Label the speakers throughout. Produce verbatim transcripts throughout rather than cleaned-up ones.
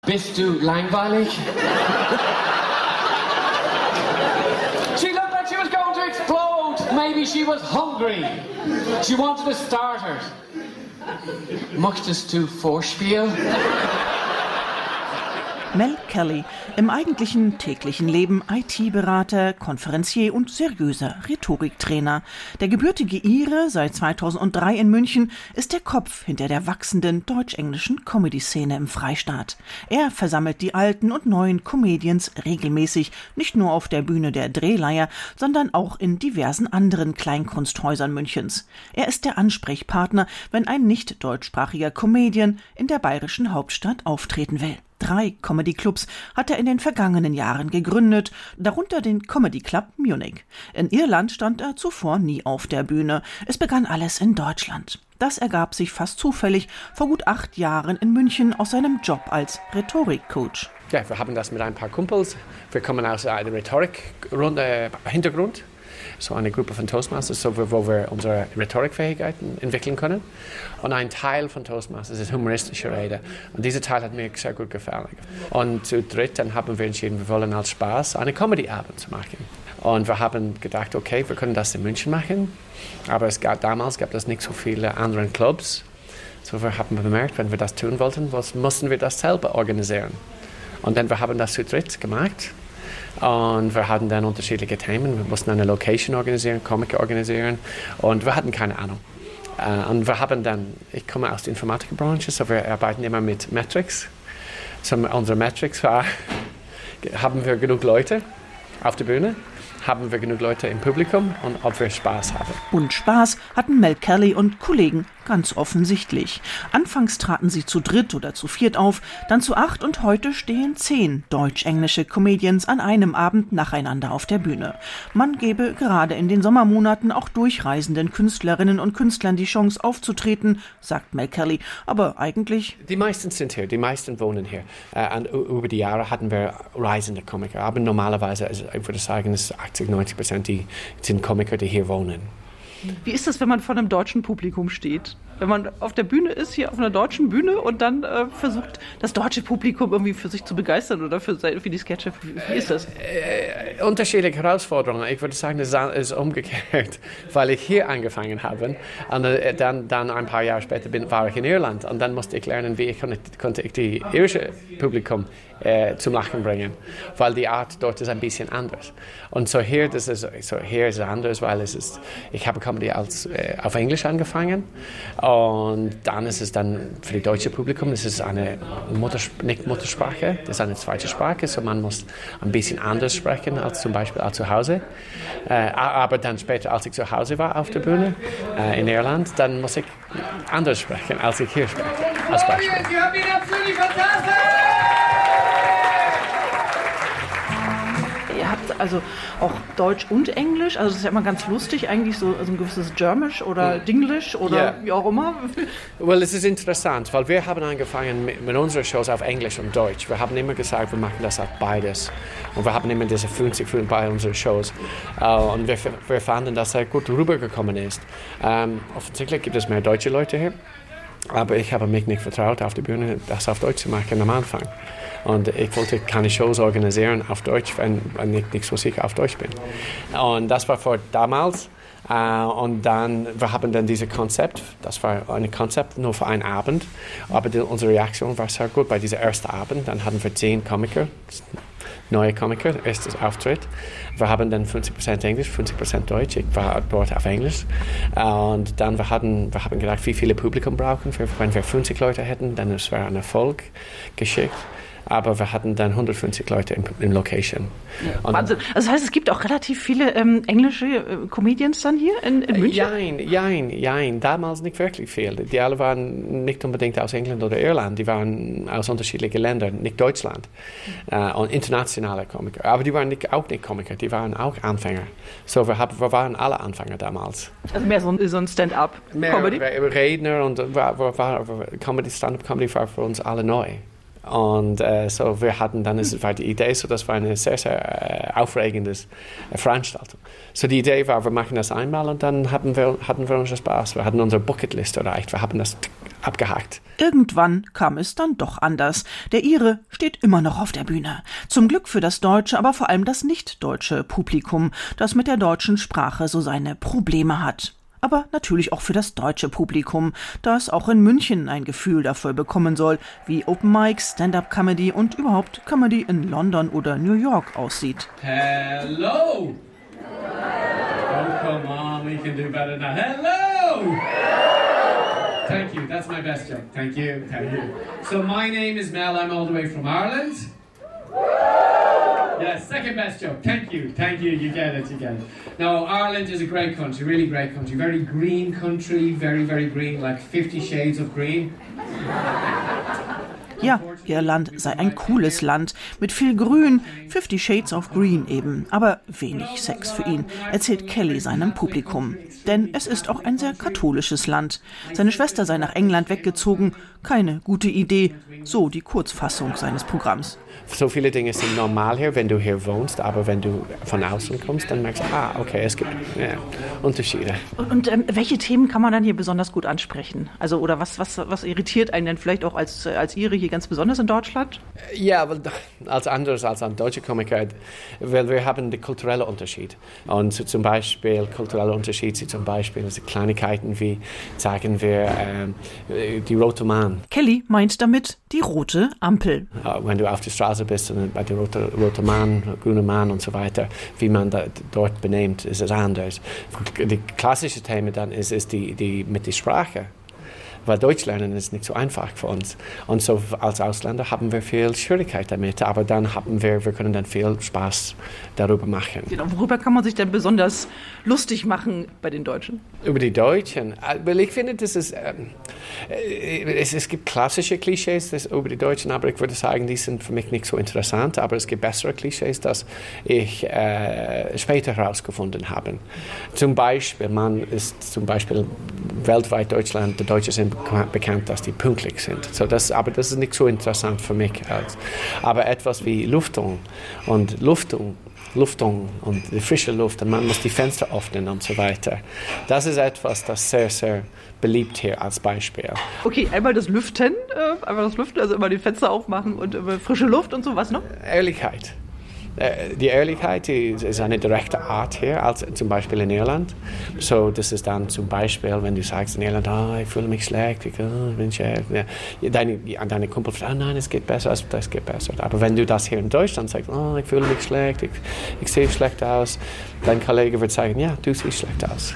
Speaker 1: Bist du langweilig? She looked like she was going to explode. Maybe she was hungry. She wanted a starter. Möchtest du Vorspiel?
Speaker 2: Mel Kelly, im eigentlichen täglichen Leben I T-Berater, Konferencier und seriöser Rhetoriktrainer. Der gebürtige Ire, seit zweitausenddrei in München, ist der Kopf hinter der wachsenden deutsch-englischen Comedy-Szene im Freistaat. Er versammelt die alten und neuen Comedians regelmäßig, nicht nur auf der Bühne der Drehleier, sondern auch in diversen anderen Kleinkunsthäusern Münchens. Er ist der Ansprechpartner, wenn ein nicht deutschsprachiger Comedian in der bayerischen Hauptstadt auftreten will. Drei Comedy-Clubs hat er in den vergangenen Jahren gegründet, darunter den Comedy Club Munich. In Irland stand er zuvor nie auf der Bühne. Es begann alles in Deutschland. Das ergab sich fast zufällig vor gut acht Jahren in München aus seinem Job als Rhetorikcoach.
Speaker 3: Ja, wir haben das mit ein paar Kumpels. Wir kommen aus einem Rhetorik-Hintergrund. So eine Gruppe von Toastmasters, so wo wir unsere Rhetorikfähigkeiten entwickeln können. Und ein Teil von Toastmasters ist humoristische Rede. Und dieser Teil hat mir sehr gut gefallen. Und zu dritt dann haben wir entschieden, wir wollen als Spaß eine Comedy-Abend zu machen. Und wir haben gedacht, okay, wir können das in München machen. Aber es gab, damals gab es nicht so viele andere Clubs. So wir haben bemerkt, wenn wir das tun wollten, was, mussten wir das selber organisieren. Und dann wir haben das zu dritt gemacht. Und wir hatten dann unterschiedliche Themen. Wir mussten eine Location organisieren, Comic organisieren und wir hatten keine Ahnung. Und wir haben dann, ich komme aus der Informatikbranche, so wir arbeiten immer mit Metrics. So unsere Metrics war, haben wir genug Leute auf der Bühne? Haben wir genug Leute im Publikum und ob wir Spaß haben.
Speaker 2: Und Spaß hatten Mel Kelly und Kollegen ganz offensichtlich. Anfangs traten sie zu dritt oder zu viert auf, dann zu acht und heute stehen zehn deutsch-englische Comedians an einem Abend nacheinander auf der Bühne. Man gebe gerade in den Sommermonaten auch durchreisenden Künstlerinnen und Künstlern die Chance aufzutreten, sagt Mel Kelly. Aber eigentlich...
Speaker 3: Die meisten sind hier, die meisten wohnen hier. Und über die Jahre hatten wir reisende Komiker, aber normalerweise, also ich würde sagen, es achtzig, neunzig Prozent die sind Komiker, die hier wohnen.
Speaker 4: Wie ist das, wenn man vor einem deutschen Publikum steht? Wenn man auf der Bühne ist, hier auf einer deutschen Bühne und dann äh, versucht, das deutsche Publikum irgendwie für sich zu begeistern oder für, für die Sketche. Wie, wie ist das?
Speaker 3: Äh, äh, unterschiedliche Herausforderungen. Ich würde sagen, es ist umgekehrt, weil ich hier angefangen habe und äh, dann, dann ein paar Jahre später bin, war ich in Irland und dann musste ich lernen, wie ich konnte, konnte ich die irische Publikum äh, zum Lachen bringen, weil die Art dort ist ein bisschen anders. Und so hier, das ist, so hier ist es anders, weil es ist, ich habe Comedy als, äh, auf Englisch angefangen. Und dann ist es dann für das deutsche Publikum, das ist eine Mutters- nicht Muttersprache, das ist eine zweite Sprache, so man muss ein bisschen anders sprechen als zum Beispiel als zu Hause. Äh, aber dann später, als ich zu Hause war auf der Bühne äh, in Irland, dann muss ich anders sprechen, als ich hier spreche, als Beispiel.
Speaker 5: Sie haben ihn absolut fantastisch!
Speaker 4: Ihr habt also auch Deutsch und Englisch, also das ist ja immer ganz lustig, eigentlich so also ein gewisses Germisch oder Dinglish oder
Speaker 3: yeah.
Speaker 4: wie auch immer.
Speaker 3: Well, es ist interessant, weil wir haben angefangen mit, mit unseren Shows auf Englisch und Deutsch. Wir haben immer gesagt, wir machen das auf beides. Und wir haben immer diese fünfzig fünfzig bei unseren Shows. Uh, und wir, wir fanden, dass er gut rübergekommen ist. Um, offensichtlich gibt es mehr deutsche Leute hier. Aber ich habe mich nicht vertraut, auf der Bühne das auf Deutsch zu machen am Anfang. Und ich wollte keine Shows organisieren auf Deutsch, wenn, wenn ich nicht so sicher auf Deutsch bin. Und das war vor damals. Uh, und dann, wir haben dann dieses Konzept, das war ein Konzept nur für einen Abend. Aber die, unsere Reaktion war sehr gut bei diesem ersten Abend. Dann hatten wir zehn Komiker, neue Komiker, erstes Auftritt. Wir haben dann fünfzig Prozent Englisch, fünfzig Prozent Deutsch. Ich war dort auf Englisch. Und dann wir hatten wir haben gedacht, wie viele Publikum brauchen wir. Wenn wir fünfzig Leute hätten, dann wäre es ein Erfolg geschickt. Aber wir hatten dann hundertfünfzig Leute in, in Location.
Speaker 4: Ja, Wahnsinn. Also das heißt, es gibt auch relativ viele ähm, englische äh, Comedians dann hier in, in München?
Speaker 3: Jein, jein, jein. Damals nicht wirklich viel. Die alle waren nicht unbedingt aus England oder Irland. Die waren aus unterschiedlichen Ländern, nicht Deutschland. Mhm. Uh, und internationale Komiker. Aber die waren nicht, auch nicht Komiker, die waren auch Anfänger. So, wir, hab, wir waren alle Anfänger damals.
Speaker 4: Also mehr so ein, so ein Stand-up-Comedy?
Speaker 3: Mehr Redner und war, war, war, Comedy, Stand-up-Comedy war für uns alle neu. Und äh, so wir hatten dann, es war die Idee, so das war eine sehr, sehr äh, aufregende äh, Veranstaltung. So die Idee war, wir machen das einmal und dann hatten wir, hatten wir unseren Spaß. Wir hatten unsere Bucketlist erreicht, wir haben das abgehakt.
Speaker 2: Irgendwann kam es dann doch anders. Der Ire steht immer noch auf der Bühne. Zum Glück für das deutsche, aber vor allem das nicht-deutsche Publikum, das mit der deutschen Sprache so seine Probleme hat. Aber natürlich auch für das deutsche Publikum, das auch in München ein Gefühl dafür bekommen soll, wie Open Mics, Stand-up-Comedy und überhaupt Comedy in London oder New York aussieht.
Speaker 5: Hello! Oh, come on, we can do better now. Hello! Thank you, that's my best joke. Thank you, thank you. So my name is Mel, I'm all the way from Ireland. Yes, second best joke. Thank you, thank you, you get it, you get it. No, Ireland is a great country, really great country. Very green country, very, very green, like Fifty Shades of Green.
Speaker 2: Ja, Irland sei ein cooles Land, mit viel Grün, Fifty Shades of Green eben, aber wenig Sex für ihn, erzählt Kelly seinem Publikum. Denn es ist auch ein sehr katholisches Land. Seine Schwester sei nach England weggezogen, keine gute Idee, so die Kurzfassung seines Programms.
Speaker 3: So viele Dinge sind normal hier, wenn du hier wohnst, aber wenn du von außen kommst, dann merkst du, ah, okay, es gibt ja, Unterschiede.
Speaker 4: Und, und ähm, welche Themen kann man dann hier besonders gut ansprechen? Also, oder was, was, was irritiert einen denn vielleicht auch als, als Ire hier ganz besonders in Deutschland?
Speaker 3: Ja, weil, als anders als ein deutscher Komiker, weil wir haben den kulturellen Unterschied. Und so zum Beispiel, kultureller Unterschied sind zum Beispiel also Kleinigkeiten wie, sagen wir, ähm, die rote Mann.
Speaker 2: Kelly meint damit die rote Ampel.
Speaker 3: Wenn du auf der Straße bist und bei der roten rote Mann, grüne Mann und so weiter, wie man da, dort benimmt, ist es anders. Die klassische Thema dann ist, ist die, die mit der Sprache. Weil Deutsch lernen ist nicht so einfach für uns. Und so als Ausländer haben wir viel Schwierigkeit damit. Aber dann haben wir, wir können dann viel Spaß darüber machen.
Speaker 4: Genau, worüber kann man sich denn besonders lustig machen bei den Deutschen?
Speaker 3: Über die Deutschen? Weil ich finde, das ist, ähm, es, es gibt klassische Klischees das, über die Deutschen, aber ich würde sagen, die sind für mich nicht so interessant. Aber es gibt bessere Klischees, das ich äh, später herausgefunden habe. Zum Beispiel, man ist zum Beispiel weltweit Deutschland, die Deutschen sind bekannt, dass die pünktlich sind. So das, aber das ist nicht so interessant für mich. Als, aber etwas wie Luftung und Luftung, Luftung und die frische Luft und man muss die Fenster öffnen und so weiter. Das ist etwas, das sehr, sehr beliebt hier als Beispiel.
Speaker 4: Okay, einmal das Lüften, äh, einmal das Lüften, also immer die Fenster aufmachen und äh, frische Luft und so, was noch?
Speaker 3: Ehrlichkeit. Die Ehrlichkeit ist eine direkte Art hier, als zum Beispiel in Irland. So, das ist dann zum Beispiel, wenn du sagst in Irland, oh, ich fühle mich schlecht, ich, oh, bin schlecht. Ja, deine, deine Kumpel sagt, oh, nein, es geht besser, das geht besser. Aber wenn du das hier in Deutschland sagst, oh, ich fühle mich schlecht, ich, ich sehe schlecht aus, dein Kollege wird sagen, ja, du siehst schlecht aus.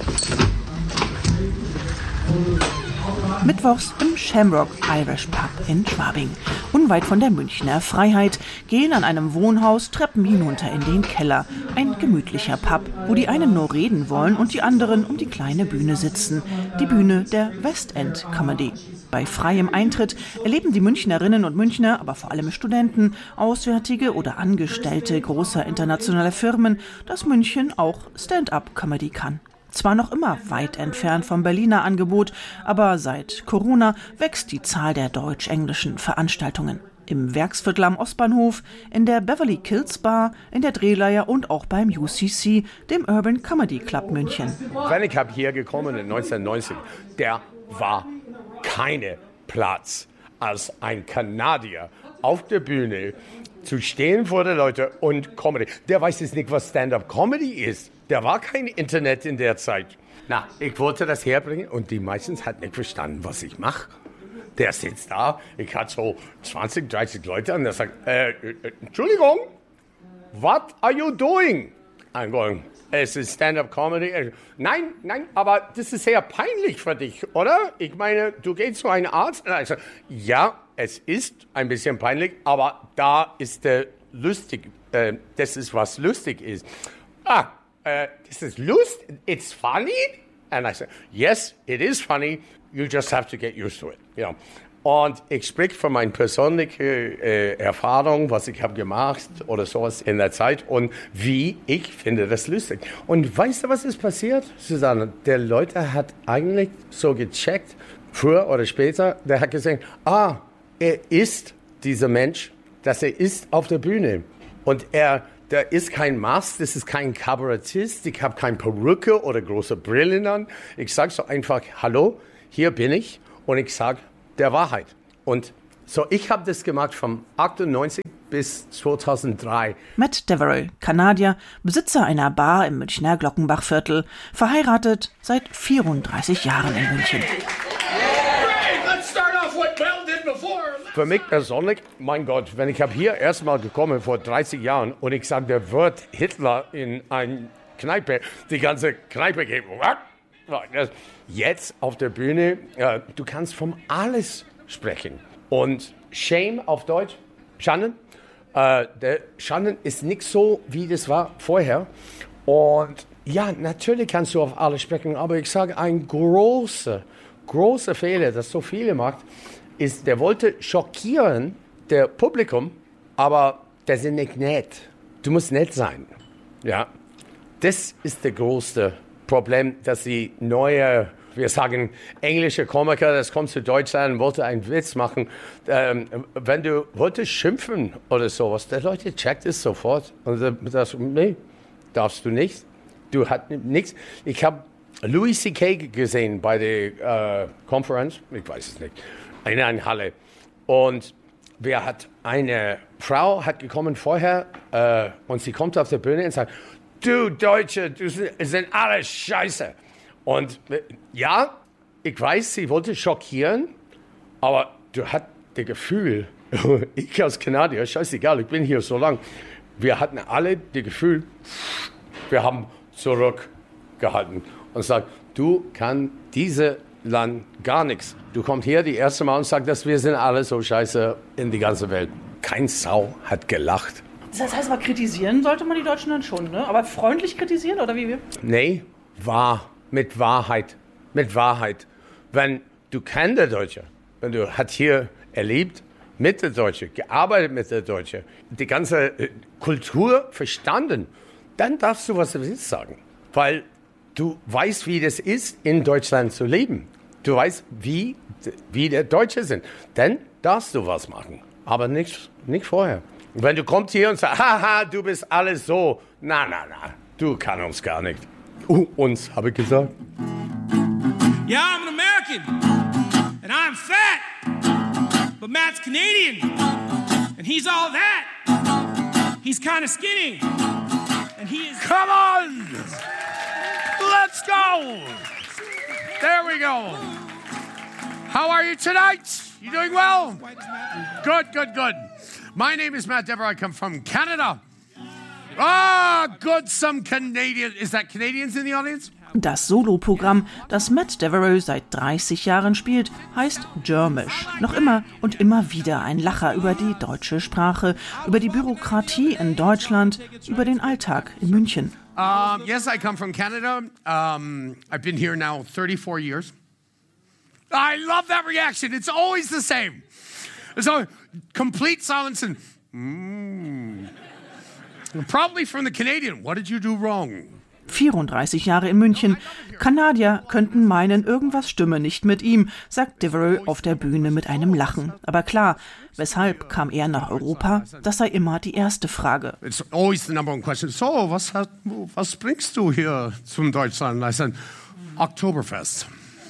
Speaker 2: Mittwochs im Shamrock Irish Pub in Schwabing. Unweit von der Münchner Freiheit gehen an einem Wohnhaus Treppen hinunter in den Keller. Ein gemütlicher Pub, wo die einen nur reden wollen und die anderen um die kleine Bühne sitzen. Die Bühne der West End Comedy. Bei freiem Eintritt erleben die Münchnerinnen und Münchner, aber vor allem Studenten, Auswärtige oder Angestellte großer internationaler Firmen, dass München auch Stand-up-Comedy kann. Zwar noch immer weit entfernt vom Berliner Angebot, aber seit Corona wächst die Zahl der deutsch-englischen Veranstaltungen. Im Werksviertel am Ostbahnhof, in der Beverly Kills Bar, in der Drehleier und auch beim U C C, dem Urban Comedy Club München.
Speaker 6: Wenn ich habe hier gekommen in neunzehnhundertneunzig, der war keine Platz als ein Kanadier auf der Bühne zu stehen vor den Leuten und Comedy. Der weiß jetzt nicht, was Stand-up-Comedy ist. Der war kein Internet in der Zeit. Na, ich wollte das herbringen und die meisten hatten nicht verstanden, was ich mache. Der sitzt da, ich hatte so zwanzig, dreißig Leute und der sagt, äh, äh, Entschuldigung, what are you doing? I'm going, es ist Stand-up-Comedy. Nein, nein, aber das ist sehr peinlich für dich, oder? Ich meine, du gehst zu einem Arzt. Und ich sage, ja, es ist ein bisschen peinlich, aber da ist der lustig, äh, das ist, was lustig ist. Ah, Uh, this is lust, it's funny? And I said, yes, it is funny. You just have to get used to it. You know. Und ich spreche von meiner persönlichen äh, Erfahrung, was ich habe gemacht oder sowas in der Zeit und wie ich finde das lustig. Und weißt du, was ist passiert, Susanne? Der Leute hat eigentlich so gecheckt, früher oder später, der hat gesagt, ah, er ist dieser Mensch, dass er ist auf der Bühne. Und er, der ist kein Mask, das ist kein Kabarettist, ich habe keine Perücke oder große Brillen an. Ich sage so einfach, hallo, hier bin ich und ich sage der Wahrheit. Und so, ich habe das gemacht vom achtundneunzig bis zweitausenddrei.
Speaker 2: Matt Devereaux, Kanadier, Besitzer einer Bar im Münchner Glockenbachviertel, verheiratet seit vierunddreißig Jahren in München.
Speaker 6: Für mich persönlich, mein Gott, wenn ich habe hier erstmal gekommen vor dreißig Jahren und ich sage, der wird Hitler in eine Kneipe, die ganze Kneipe geben. Jetzt auf der Bühne, äh, du kannst von alles sprechen. Und Shame auf Deutsch, Schande, äh, der Schande ist nicht so, wie das war vorher. Und ja, natürlich kannst du auf alles sprechen, aber ich sage, ein großer, großer Fehler, das so viele macht, ist, der wollte schockieren, der Publikum, aber der sind nicht nett. Du musst nett sein. Ja, das ist das größte Problem, dass die neue, wir sagen, englische Komiker, das kommt zu Deutschland und wollte einen Witz machen. Ähm, wenn du wolltest schimpfen oder sowas, der Leute checkt es sofort. Und das, nee, darfst du nicht. Du hast nichts. Ich habe Louis C K gesehen bei der äh, Konferenz, ich weiß es nicht, in einer Halle. Und wir hat eine Frau hat gekommen vorher äh, und sie kommt auf der Bühne und sagt, du Deutsche, du sind alle scheiße. Und äh, ja, ich weiß, sie wollte schockieren, aber du hast das Gefühl, ich als Kanadier, scheißegal, ich bin hier so lang, wir hatten alle das Gefühl, wir haben zurückgehalten und sagt, du kannst diese Land gar nichts. Du kommst hier die erste Mal und sagst, dass wir sind alle so scheiße in die ganze Welt. Kein Sau hat gelacht.
Speaker 4: Das heißt aber, kritisieren sollte man die Deutschen dann schon, ne? Aber freundlich kritisieren oder wie wir?
Speaker 6: Nee, wahr, mit Wahrheit, mit Wahrheit. Wenn du kennst der Deutsche, wenn du hat hier erlebt mit der Deutsche, gearbeitet mit der Deutsche, die ganze Kultur verstanden, dann darfst du was du willst sagen. Weil du weißt, wie das ist, in Deutschland zu leben. Du weißt, wie, wie die Deutsche sind. Dann darfst du was machen, aber nicht, nicht vorher. Wenn du kommst hier und sagst, haha, du bist alles so, na, na, na, du kannst uns gar nicht. Uh, uns, habe ich gesagt.
Speaker 7: Yeah, I'm an American, and I'm fat, but Matt's Canadian, and he's all that. He's kind of skinny, and he is...
Speaker 6: Come on! Let's go! There we go. How are you tonight? You doing well? Good, good, good. My name is Matt Devereaux. I come from Canada. Ah, good, some Canadian. Is that Canadians in the audience?
Speaker 2: Das Soloprogramm, das Matt Devereaux seit dreißig Jahren spielt, heißt Germish. Noch immer und immer wieder ein Lacher über die deutsche Sprache, über die Bürokratie in Deutschland, über den Alltag in München.
Speaker 6: Um, yes, I come from Canada. Um, I've been here now thirty-four years. I love that reaction. It's always the same. So complete silence and mm. Probably from the Canadian. What did you do wrong?
Speaker 2: vierunddreißig Jahre in München. Kanadier könnten meinen, irgendwas stimme nicht mit ihm, sagt Devereaux auf der Bühne mit einem Lachen. Aber klar, weshalb kam er nach Europa? Das sei immer die erste Frage.
Speaker 6: It's always the number one question. So, was, hat, was bringst du hier zum Deutschland? I said, Oktoberfest.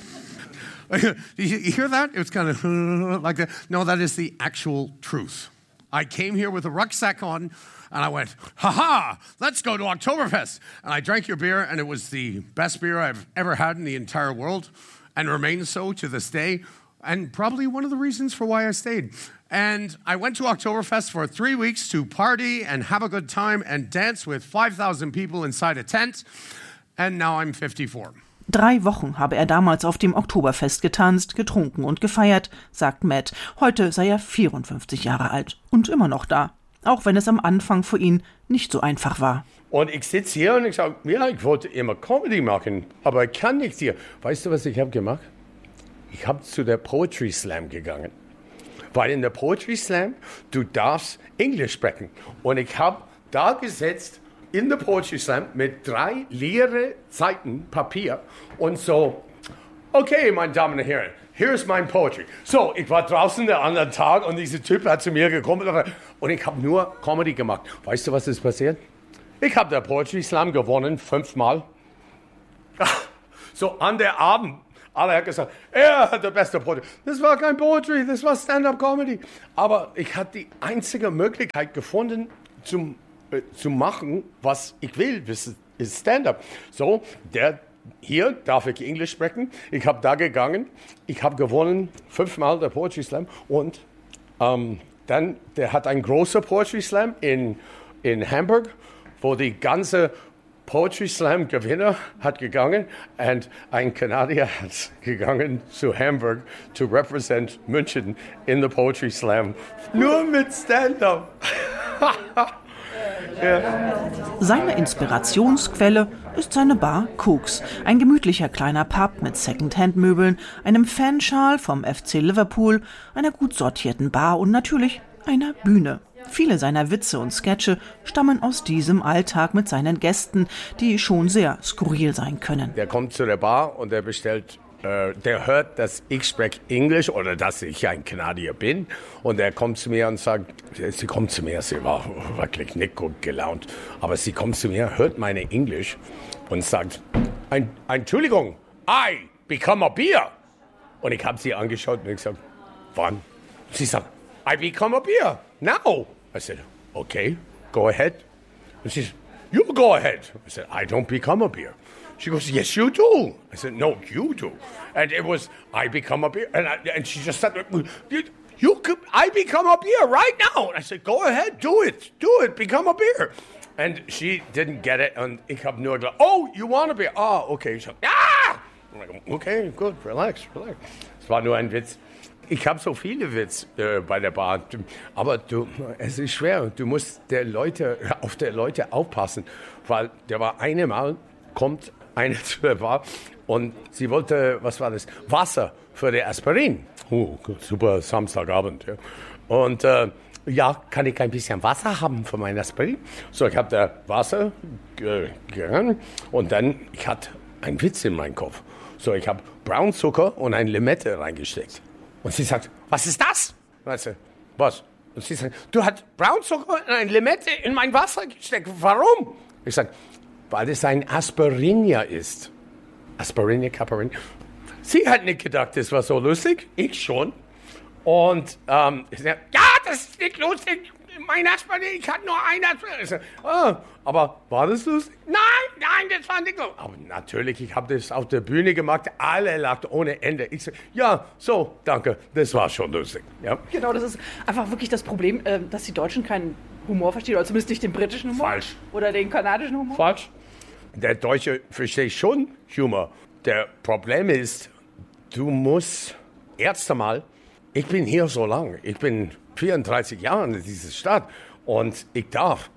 Speaker 6: You hear that? It's kind of like that. No, that is the actual truth. I came here with a rucksack on, and I went, ha-ha, let's go to Oktoberfest. And I drank your beer, and it was the best beer I've ever had in the entire world, and remains so to this day, and probably one of the reasons for why I stayed. And I went to Oktoberfest for three weeks to party and have a good time and dance with five thousand people inside a tent, and now I'm fifty-four.
Speaker 2: Drei Wochen habe er damals auf dem Oktoberfest getanzt, getrunken und gefeiert, sagt Matt. Heute sei er vierundfünfzig Jahre alt und immer noch da. Auch wenn es am Anfang für ihn nicht so einfach war.
Speaker 6: Und ich sitze hier und ich sage, ja, ich wollte immer Comedy machen, aber ich kann nicht hier. Weißt du, was ich habe gemacht? Ich habe zu der Poetry Slam gegangen. Weil in der Poetry Slam, du darfst Englisch sprechen. Und ich habe da gesetzt, in der Poetry Slam mit drei leeren Seiten Papier und so, okay, meine Damen und Herren, hier ist mein Poetry. So, ich war draußen den anderen Tag und dieser Typ hat zu mir gekommen und ich habe nur Comedy gemacht. Weißt du, was ist passiert? Ich habe den Poetry Slam gewonnen, fünfmal. So, an der Abend, alle haben gesagt, er hat der beste Poetry. Das war kein Poetry, das war Stand-up-Comedy. Aber ich hatte die einzige Möglichkeit gefunden, zum, äh, zu machen, was ich will. Das ist Stand-up. So, der hier darf ich Englisch sprechen. Ich habe da gegangen. Ich habe gewonnen, fünfmal der Poetry Slam. Und ähm, dann, der hat einen großen Poetry Slam in, in Hamburg, wo die ganze Poetry Slam Gewinner hat gegangen und ein Kanadier hat gegangen zu Hamburg to represent München in the Poetry Slam. Nur mit Stand-up. Ja.
Speaker 2: Seine Inspirationsquelle ist seine Bar Cooks, ein gemütlicher kleiner Pub mit Second-Hand-Möbeln, einem Fanschal vom F C Liverpool, einer gut sortierten Bar und natürlich einer Bühne. Viele seiner Witze und Sketche stammen aus diesem Alltag mit seinen Gästen, die schon sehr skurril sein können.
Speaker 6: Der kommt zu der Bar und der bestellt, äh, der hört, dass ich spreche Englisch oder dass ich ein Kanadier bin. Und er kommt zu mir und sagt, sie kommt zu mir, sie war wirklich nicht gut gelaunt, aber sie kommt zu mir, hört meine Englisch und sagt, ein, Entschuldigung, I become a beer. Und ich habe sie angeschaut und ich gesagt, wann? Sie sagt, I become a beer now. I said, okay, go ahead. And she said, you go ahead. I said, I don't become a beer. She goes, yes, you do. I said, no, you do. And it was, I become a beer. And, I, and she just said, you, you could, I become a beer right now. And I said, go ahead, do it, do it, become a beer. And she didn't get it. Und ich habe nur gesagt, oh, you want a beer? Oh, okay. She said, ah! I'm like, okay, good, relax, relax. Es war nur ein Witz. Ich habe so viele Witze äh, bei der Bar, aber du, es ist schwer. Du musst der Leute, auf der Leute aufpassen, weil der war einmal, kommt eine zu der Bar und sie wollte, was war das, Wasser für die Aspirin. Oh, super Samstagabend. Ja. Und äh, ja, kann ich ein bisschen Wasser haben für mein Aspirin? So, ich habe da Wasser gegangen und dann, ich hatte einen Witz in meinen Kopf. So, ich habe Braunzucker und eine Limette reingesteckt. Und sie sagt, was ist das? Weißt du, was? Und sie sagt, du hast Braunzucker und eine Limette in mein Wasser gesteckt. Warum? Ich sage, weil es ein Aspirinia ist. Aspirinia, Caparinia. Sie hat nicht gedacht, das war so lustig. Ich schon. Und ähm, ich sage, ja, das ist nicht lustig. Mein Aspirin, ich hatte nur ein Aspirin. Ich sag, ah, aber war das lustig? Nein, nein, das war nicht lustig. Aber natürlich, ich habe das auf der Bühne gemacht. Alle lachten ohne Ende. Ich sag, ja, so, danke, das war schon lustig. Ja.
Speaker 4: Genau, das ist einfach wirklich das Problem, dass die Deutschen keinen Humor verstehen, oder zumindest nicht den britischen Humor.
Speaker 6: Falsch.
Speaker 4: Oder den kanadischen Humor.
Speaker 6: Falsch. Der Deutsche versteht schon Humor. Der Problem ist, du musst erst einmal, ich bin hier so lange, ich bin vierunddreißig Jahre in dieser Stadt und ich darf.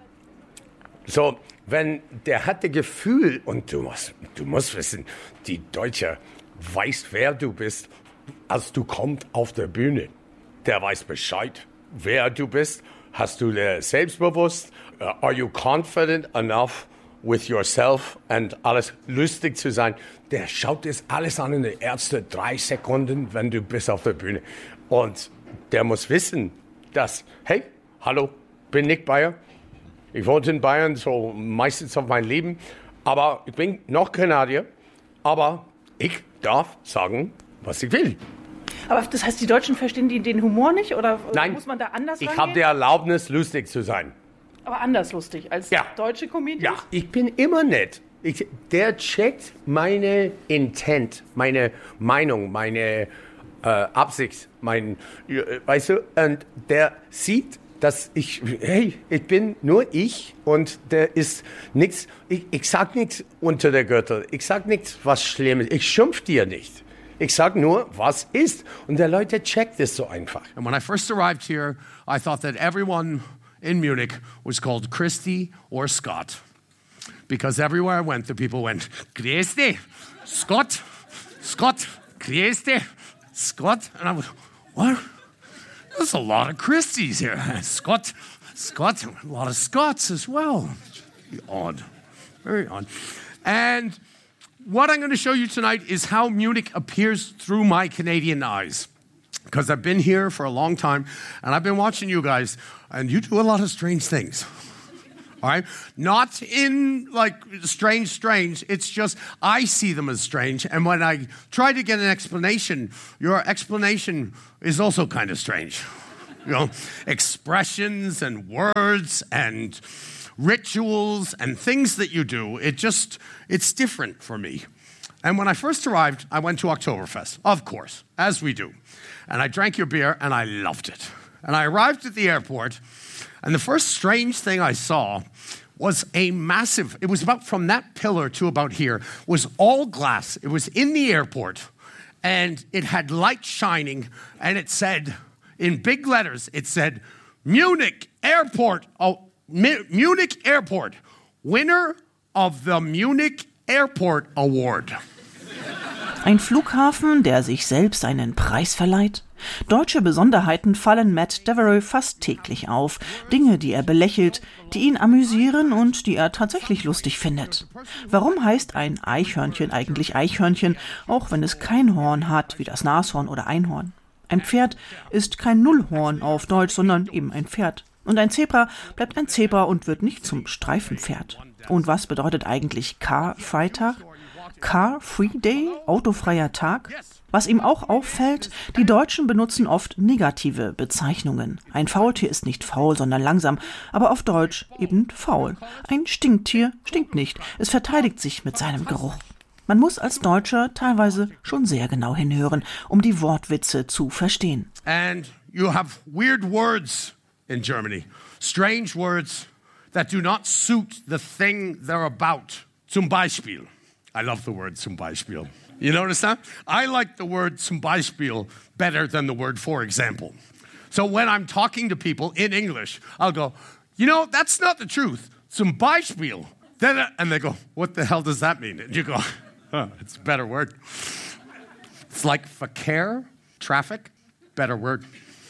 Speaker 6: So, wenn der hat das Gefühl, und du musst, du musst wissen, die Deutsche weiß, wer du bist, als du kommst auf der Bühne. Der weiß Bescheid, wer du bist. Hast du dir selbstbewusst? Uh, are you confident enough with yourself and alles lustig zu sein? Der schaut das alles an in den ersten drei Sekunden, wenn du bist auf der Bühne. Und der muss wissen, dass, hey, hallo, bin Nick Bayer. Ich wohne in Bayern so meistens auf mein Leben, aber ich bin noch Kanadier, aber ich darf sagen, was ich will.
Speaker 4: Aber das heißt, die Deutschen verstehen die, den Humor nicht? Oder
Speaker 6: Nein,
Speaker 4: muss man da anders
Speaker 6: ich
Speaker 4: rangehen?
Speaker 6: habe die Erlaubnis, lustig zu sein.
Speaker 4: Aber anders lustig als
Speaker 6: Ja.
Speaker 4: deutsche Comedians?
Speaker 6: Ja, ich bin immer nett. Ich, der checkt meine Intent, meine Meinung, meine äh, Absicht, mein, äh, weißt du, und der sieht, dass ich, hey, ich bin nur ich und der ist nichts, ich, ich sag nichts unter der Gürtel, ich sag nichts, was Schlimmes, ich schimpf dir nicht. Ich sag nur, was ist. Und der Leute checkt es so einfach.
Speaker 8: And when I first arrived here, I thought that everyone in Munich was called Christy or Scott. Because everywhere I went, the people went, Grüß dich, Scott, Scott, Grüß dich, Scott. And I was, what? There's a lot of Christies here. Scott, Scott, a lot of Scots as well. Odd, very odd. And what I'm going to show you tonight is how Munich appears through my Canadian eyes. Because I've been here for a long time, and I've been watching you guys, and you do a lot of strange things. All right? Not in, like, strange, strange. It's just I see them as strange, and when I try to get an explanation, your explanation is also kind of strange. You know, expressions and words and rituals and things that you do, it just, it's different for me. And when I first arrived, I went to Oktoberfest, of course, as we do. And I drank your beer, and I loved it. And I arrived at the airport, and the first strange thing I saw was a massive, it was about from that pillar to about here, was all glass. It was in the airport, and it had light shining, and it said, in big letters, it said, Munich Airport, oh, M- Munich Airport, winner of the Munich Airport Award.
Speaker 2: Ein Flughafen, der sich selbst einen Preis verleiht? Deutsche Besonderheiten fallen Matt Devereaux fast täglich auf. Dinge, die er belächelt, die ihn amüsieren und die er tatsächlich lustig findet. Warum heißt ein Eichhörnchen eigentlich Eichhörnchen, auch wenn es kein Horn hat, wie das Nashorn oder Einhorn? Ein Pferd ist kein Nullhorn auf Deutsch, sondern eben ein Pferd. Und ein Zebra bleibt ein Zebra und wird nicht zum Streifenpferd. Und was bedeutet eigentlich Car-Freitag? Car-Free Day, autofreier Tag? Was ihm auch auffällt, die Deutschen benutzen oft negative Bezeichnungen. Ein Faultier ist nicht faul, sondern langsam, aber auf Deutsch eben faul. Ein Stinktier stinkt nicht, es verteidigt sich mit seinem Geruch. Man muss als Deutscher teilweise schon sehr genau hinhören, um die Wortwitze zu verstehen.
Speaker 8: And you have weird words in Germany, strange words that do not suit the thing they're about. Zum Beispiel. I love the word zum Beispiel. You notice that? I like the word zum Beispiel better than the word for example. So when I'm talking to people in English, I'll go, you know, that's not the truth. Zum Beispiel. Then, and they go, what the hell does that mean? And you go, huh, it's a better word. It's like Verkehr, traffic, better word.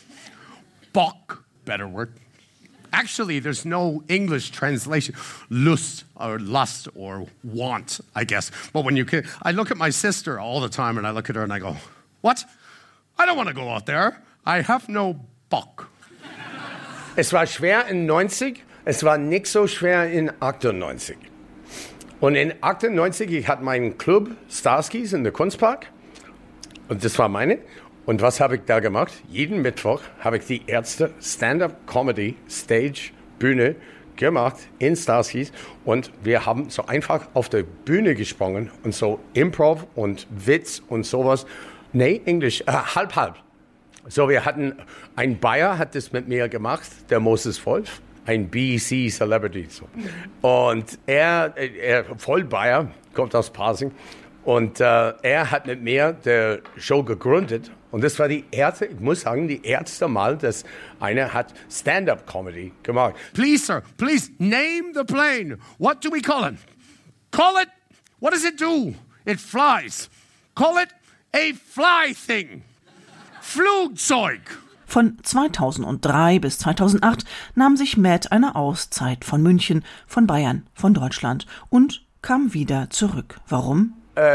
Speaker 8: Bock, better word. Actually, there's no English translation. Lust or lust or want, I guess. But when you can, I look at my sister all the time and I look at her and I go, what? I don't want to go out there. I have no Bock.
Speaker 6: Es war schwer in neunzig, es war nicht so schwer in achtundneunzig. Und in achtundneunzig, ich hatte meinen Club Starskis in der Kunstpark. Und das war meine. Und was habe ich da gemacht? Jeden Mittwoch habe ich die erste Stand-Up-Comedy-Stage-Bühne gemacht in Starskis. Und wir haben so einfach auf der Bühne gesprungen und so Improv und Witz und sowas. Nee, Englisch, äh, halb, halb. So, wir hatten, ein Bayer hat das mit mir gemacht, der Moses Wolf, ein B E C-Celebrity. So. Und er, er, voll Bayer, kommt aus Pasing. Und äh, er hat mit mir die Show gegründet. Und das war die erste, ich muss sagen, die erste Mal, dass einer hat Stand-Up-Comedy gemacht.
Speaker 8: Please, sir, please, name the plane. What do we call it? Call it, what does it do? It flies. Call it a fly thing. Flugzeug.
Speaker 2: Von zweitausenddrei bis zweitausendacht nahm sich Matt eine Auszeit von München, von Bayern, von Deutschland und kam wieder zurück. Warum?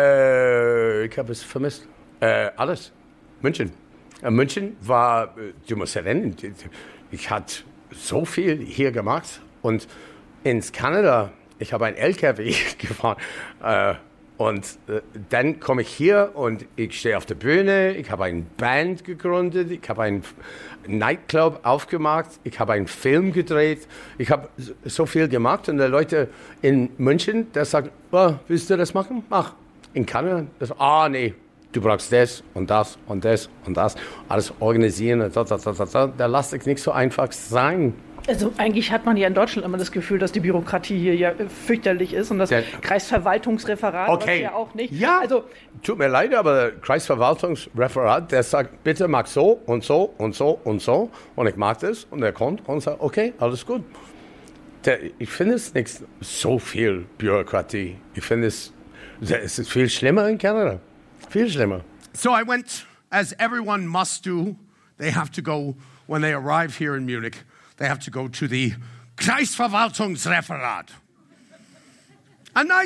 Speaker 6: Äh, ich habe es vermisst. Äh, alles. München. Äh, München war, du musst erinnern, ich hatte so viel hier gemacht. Und ins Kanada, ich habe ein L K W gefahren. Äh, und äh, dann komme ich hier und ich stehe auf der Bühne. Ich habe eine Band gegründet. Ich habe einen Nightclub aufgemacht. Ich habe einen Film gedreht. Ich habe so viel gemacht. Und die Leute in München, der sagt, oh, willst du das machen? Mach. In Kanada, das, ah, nee, du brauchst das und das und das und das, alles organisieren, da, da, da, da, da lass ich nicht so einfach sein.
Speaker 4: Also eigentlich hat man ja in Deutschland immer das Gefühl, dass die Bürokratie hier ja fürchterlich ist und das der, Kreisverwaltungsreferat, okay. Was ja auch nicht.
Speaker 6: Ja,
Speaker 4: also,
Speaker 6: tut mir leid, aber der Kreisverwaltungsreferat, der sagt, bitte mach so und so und so und so und ich mag das und er kommt und sagt, okay, alles gut. Der, ich finde es nicht so viel Bürokratie. Ich finde es Es ist viel schlimmer in Kanada. Viel schlimmer.
Speaker 8: So I went, as everyone must do, they have to go, when they arrive here in Munich, they have to go to the Kreisverwaltungsreferat. A nice,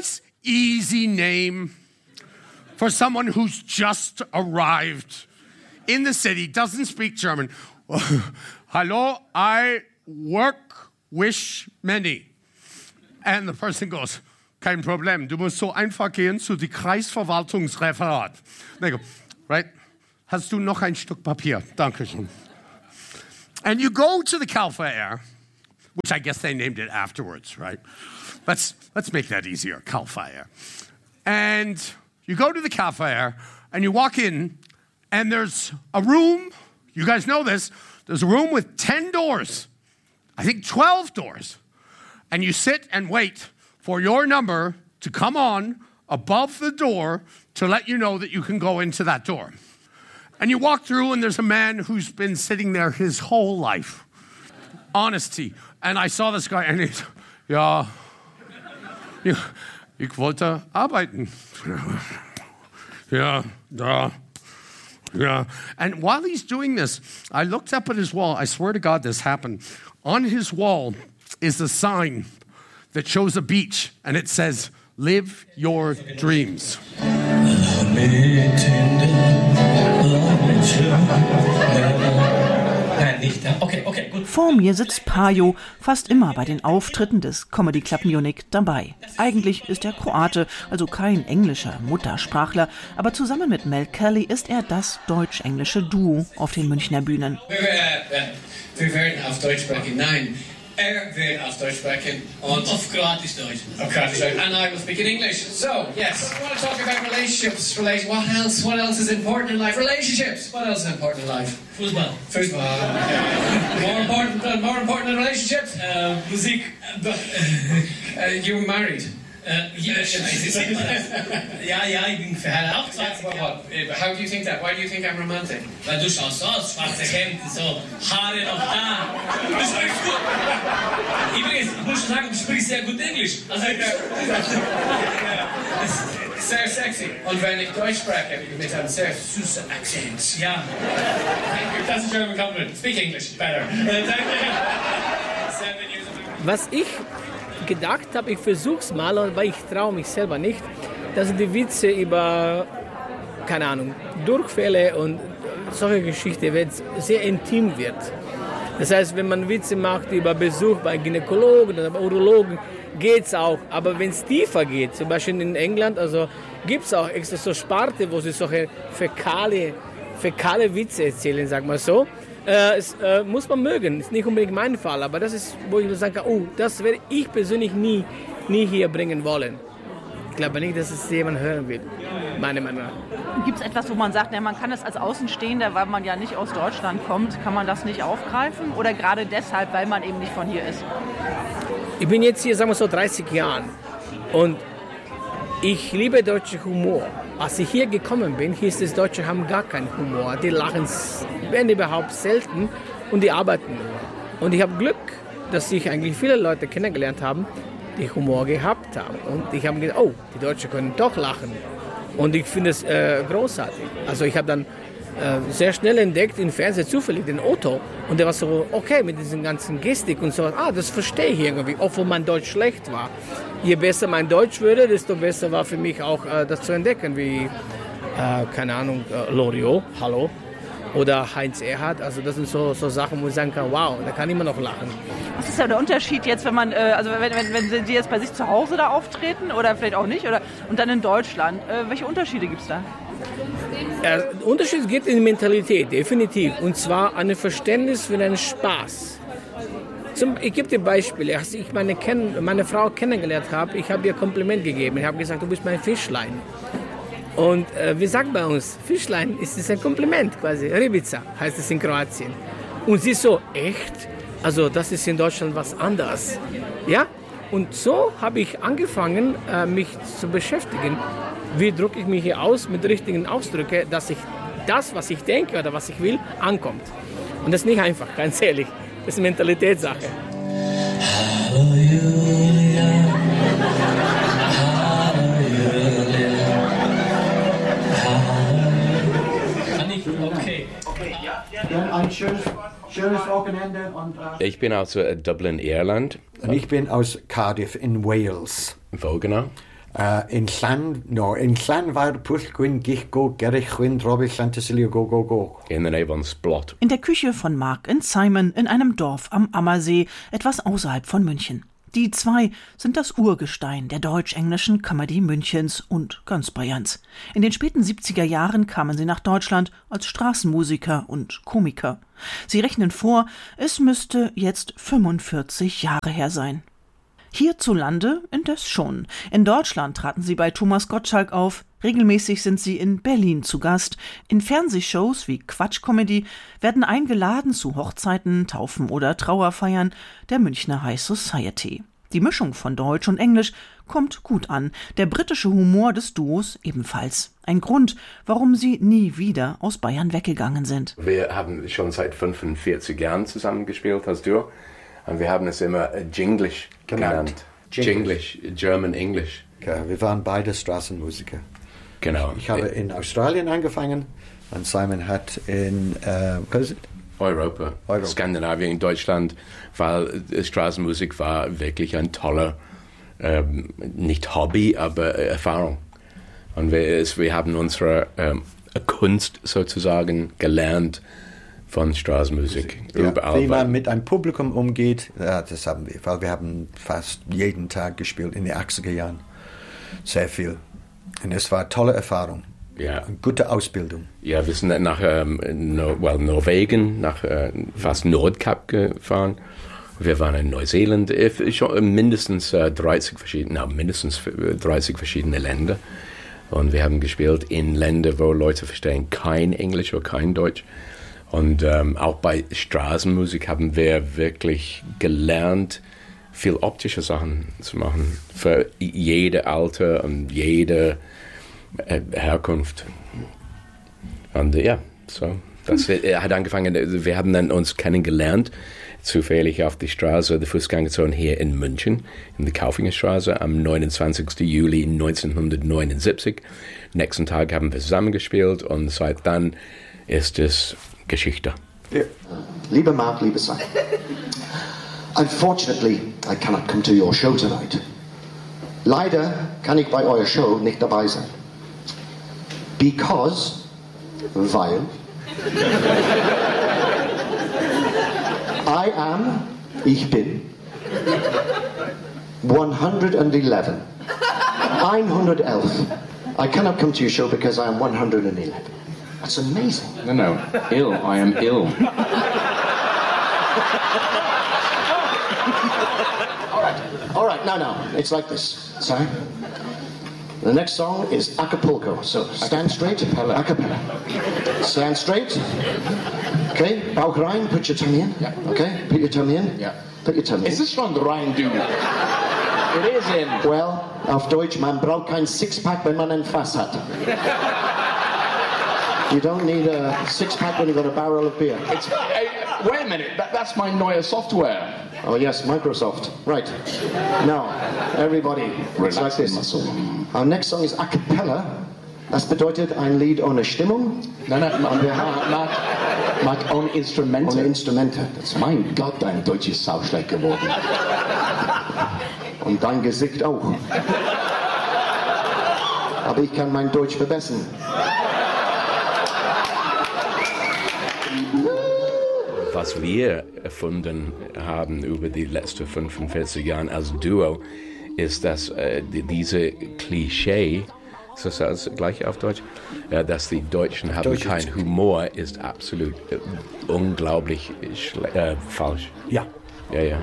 Speaker 8: easy name for someone who's just arrived in the city, doesn't speak German. Hello, I work, wish many. And the person goes, kein Problem, du musst so einfach gehen zu die Kreisverwaltungsreferat. They go, right, hast du noch ein Stück Papier? Dankeschön. And you go to the Calfair, which I guess they named it afterwards, right? Let's, let's make that easier, Calfair. And you go to the Calfair, and you walk in, and there's a room, you guys know this, there's a room with ten doors, I think twelve doors. And you sit and wait for your number to come on above the door to let you know that you can go into that door. And you walk through, and there's a man who's been sitting there his whole life. Honesty. And I saw this guy, and he's, ja, ich wollte arbeiten. Ja, da. Yeah. And while he's doing this, I looked up at his wall. I swear to God this happened. On his wall is a sign that shows a beach, and it says, live your dreams.
Speaker 9: Okay, okay, gut.
Speaker 2: Vor mir sitzt Pajo, fast immer bei den Auftritten des Comedy Club Munich dabei. Eigentlich ist er Kroate, also kein englischer Muttersprachler, aber zusammen mit Mel Kelly ist er das deutsch-englische Duo auf den Münchner Bühnen.
Speaker 5: Wir, äh, wir werden auf Deutsch sprechen. Nein, er wird auf Deutsch sprechen und auf Kroatisch Deutsch. Auf Kroatisch Deutsch. And I will speak in English. So, yes, I want to talk about relationships. Relation. What else? What else is important in life? Relationships. What else is important in life?
Speaker 9: Fußball.
Speaker 5: Fußball. more important. Uh, more important than relationships.
Speaker 9: Uh, Musik.
Speaker 5: uh, you were married.
Speaker 9: Uh, ja, ja, ja, ich bin verheiratet.
Speaker 5: How do you think that? Why do you think I'm romantic?
Speaker 9: Weil du schaust so aus, schwarze Hemd, so, Haare noch da. Du sprichst gut. Übrigens, ich muss schon sagen, du sprichst sehr gut Englisch. Also,
Speaker 5: sehr sexy. Und wenn ich Deutsch spreche, mit einem sehr süßen Akzent.
Speaker 9: Ja.
Speaker 5: Das ist German compliment. Speak English better.
Speaker 10: Was ich gedacht habe, ich versuch's mal, aber ich traue mich selber nicht, dass die Witze über, keine Ahnung, Durchfälle und solche Geschichten wird sehr intim wird. Das heißt, wenn man Witze macht über Besuch bei Gynäkologen oder bei Urologen, geht's auch. Aber wenn es tiefer geht, zum Beispiel in England, also gibt's auch extra so Sparte, wo sie solche fäkale, fäkale Witze erzählen, sagen wir so. Äh, es äh, muss man mögen, ist nicht unbedingt mein Fall, aber das ist, wo ich sagen kann, oh, das werde ich persönlich nie, nie hier bringen wollen. Ich glaube nicht, dass es jemand hören will, meiner Meinung nach.
Speaker 4: Gibt es etwas, wo man sagt, ja, man kann das als Außenstehender, weil man ja nicht aus Deutschland kommt, kann man das nicht aufgreifen? Oder gerade deshalb, weil man eben nicht von hier ist?
Speaker 10: Ich bin jetzt hier, sagen wir so, dreißig Jahren und ich liebe deutschen Humor. Als ich hier gekommen bin, hieß es, Deutsche haben gar keinen Humor. Die lachen, wenn überhaupt, selten und die arbeiten nur. Und ich habe Glück, dass ich eigentlich viele Leute kennengelernt habe, die Humor gehabt haben. Und ich habe gedacht, oh, die Deutschen können doch lachen. Und ich finde es äh, großartig. Also ich habe dann äh, sehr schnell entdeckt, im Fernsehen zufällig den Otto. Und der war so, okay, mit diesen ganzen Gestik und so. Ah, das verstehe ich irgendwie, obwohl mein Deutsch schlecht war. Je besser mein Deutsch würde, desto besser war für mich auch äh, das zu entdecken, wie, äh, keine Ahnung, äh, Loriot, hallo, oder Heinz Erhardt. Also das sind so, so Sachen, wo ich sagen kann, wow, da kann ich immer noch lachen.
Speaker 4: Was ist ja der Unterschied jetzt, wenn man, äh, also wenn, wenn, wenn Sie jetzt bei sich zu Hause da auftreten oder vielleicht auch nicht, oder, und dann in Deutschland, äh, welche Unterschiede gibt es da?
Speaker 10: Äh, der Unterschied geht in die Mentalität, definitiv, und zwar ein Verständnis für den Spaß. Zum, ich gebe dir Beispiele. Als ich meine, Ken, meine Frau kennengelernt habe, ich habe ihr Kompliment gegeben. Ich habe gesagt, du bist mein Fischlein. Und äh, wir sagen bei uns, Fischlein ist das ein Kompliment quasi. Ribica heißt es in Kroatien. Und sie so, echt? Also das ist in Deutschland was anderes. Ja? Und so habe ich angefangen, äh, mich zu beschäftigen. Wie drücke ich mich hier aus mit richtigen Ausdrücken, dass ich das, was ich denke oder was ich will, ankommt. Und das ist nicht einfach, ganz ehrlich. Das ist eine Mentalitätssache.
Speaker 9: Hallo Julia, hallo Julia, hallo. Okay.
Speaker 11: Okay, ja. Dann ein schönes, schönes Wochenende. Und, uh
Speaker 12: ich bin aus äh, Dublin, Irland.
Speaker 11: Und ich bin aus Cardiff in Wales.
Speaker 12: Wo genau?
Speaker 11: Uh, in Llan, no, in Llan Fawr Pwll Gwyn Gich Go Gerich Gwyn Robbie Llantysilio Go Go Go.
Speaker 12: In the name of Splot.
Speaker 2: In der Küche von Mark und Simon in einem Dorf am Ammersee, etwas außerhalb von München. Die zwei sind das Urgestein der deutsch-englischen Comedy Münchens und ganz Bayerns. In den späten siebziger Jahren kamen sie nach Deutschland als Straßenmusiker und Komiker. Sie rechnen vor, es müsste jetzt fünfundvierzig Jahre her sein. Hierzulande indes schon. In Deutschland traten sie bei Thomas Gottschalk auf. Regelmäßig sind sie in Berlin zu Gast. In Fernsehshows wie Quatsch-Comedy werden eingeladen zu Hochzeiten, Taufen oder Trauerfeiern der Münchner High Society. Die Mischung von Deutsch und Englisch kommt gut an. Der britische Humor des Duos ebenfalls. Ein Grund, warum sie nie wieder aus Bayern weggegangen sind.
Speaker 12: Wir haben schon seit fünfundvierzig Jahren zusammengespielt als Duo. Und wir haben es immer Jinglish genannt. Jinglish, German English.
Speaker 11: Ja, wir waren beide Straßenmusiker.
Speaker 12: Genau.
Speaker 11: Ich habe in Australien angefangen und Simon hat in äh,
Speaker 12: Europa, Europa, Skandinavien, Deutschland, weil Straßenmusik war wirklich ein toller, ähm, nicht Hobby, aber Erfahrung. Und wir, es, wir haben unsere ähm, Kunst sozusagen gelernt von Straßenmusik.
Speaker 11: Ja, überall. Wie man mit einem Publikum umgeht, ja, das haben wir, weil wir haben fast jeden Tag gespielt in den achtziger Jahren. Sehr viel. Und es war eine tolle Erfahrung.
Speaker 12: Ja.
Speaker 11: Eine gute Ausbildung.
Speaker 12: Ja, wir sind nach ähm, Nor- well, Norwegen, nach äh, fast Nordkap gefahren. Wir waren in Neuseeland, äh, schon mindestens äh, dreißig verschiedene, no, mindestens dreißig verschiedene Länder. Und wir haben gespielt in Ländern, wo Leute verstehen kein Englisch oder kein Deutsch. Und ähm, auch bei Straßenmusik haben wir wirklich gelernt, viel optische Sachen zu machen für jede Alter und jede äh, Herkunft. Und äh, ja, so, das äh, hat angefangen, wir haben dann uns kennengelernt, zufällig auf die Straße der Fußgängerzone hier in München, in der Kaufingerstraße, am neunundzwanzigsten Juli neunzehnhundertneunundsiebzig. Nächsten Tag haben wir zusammengespielt und seit dann ist es Geschichte.
Speaker 13: Yeah. Lieber Mark, lieber Simon, unfortunately, I cannot come to your show tonight. Leider kann ich bei eurer Show nicht dabei sein. Because, weil, I am, ich bin, one hundred eleven. one hundred eleven. I cannot come to your show because I am one hundred eleven. That's amazing.
Speaker 14: No, no. Ill. I am ill.
Speaker 13: All right. All right. No, no. It's like this. Sorry. The next song is Acapulco. So stand straight. A cappella. Stand straight. Okay. Bauch rein. Put your tummy in.
Speaker 14: Yeah.
Speaker 13: Okay. Put your tummy in.
Speaker 14: Yeah.
Speaker 13: Put your tummy in.
Speaker 14: Is this from the Rhein, dude? It is in.
Speaker 13: Well, auf Deutsch, man braucht kein Sixpack, wenn man ein Fass hat. You don't need a six-pack when you've got a barrel of beer.
Speaker 14: It's, hey, wait a minute, that, that's my neue software.
Speaker 13: Oh yes, Microsoft. Right. Now, everybody, it's like this. Our next song is a cappella. Das bedeutet ein Lied ohne Stimmung.
Speaker 14: Nein, nein, man, man, man, ohne Instrumente.
Speaker 13: Ohne Instrumente.
Speaker 14: Mein Gott, dein Deutsch ist sauschlecht geworden.
Speaker 13: Und dein Gesicht auch. Aber ich kann mein Deutsch verbessern.
Speaker 12: Was wir erfunden haben über die letzten fünfundvierzig Jahre als Duo, ist, dass äh, die, diese Klischee, ist das das gleich auf Deutsch, äh, dass die Deutschen haben Deutsch keinen Humor, ist absolut äh, unglaublich äh, falsch.
Speaker 11: Ja.
Speaker 12: Ja, ja.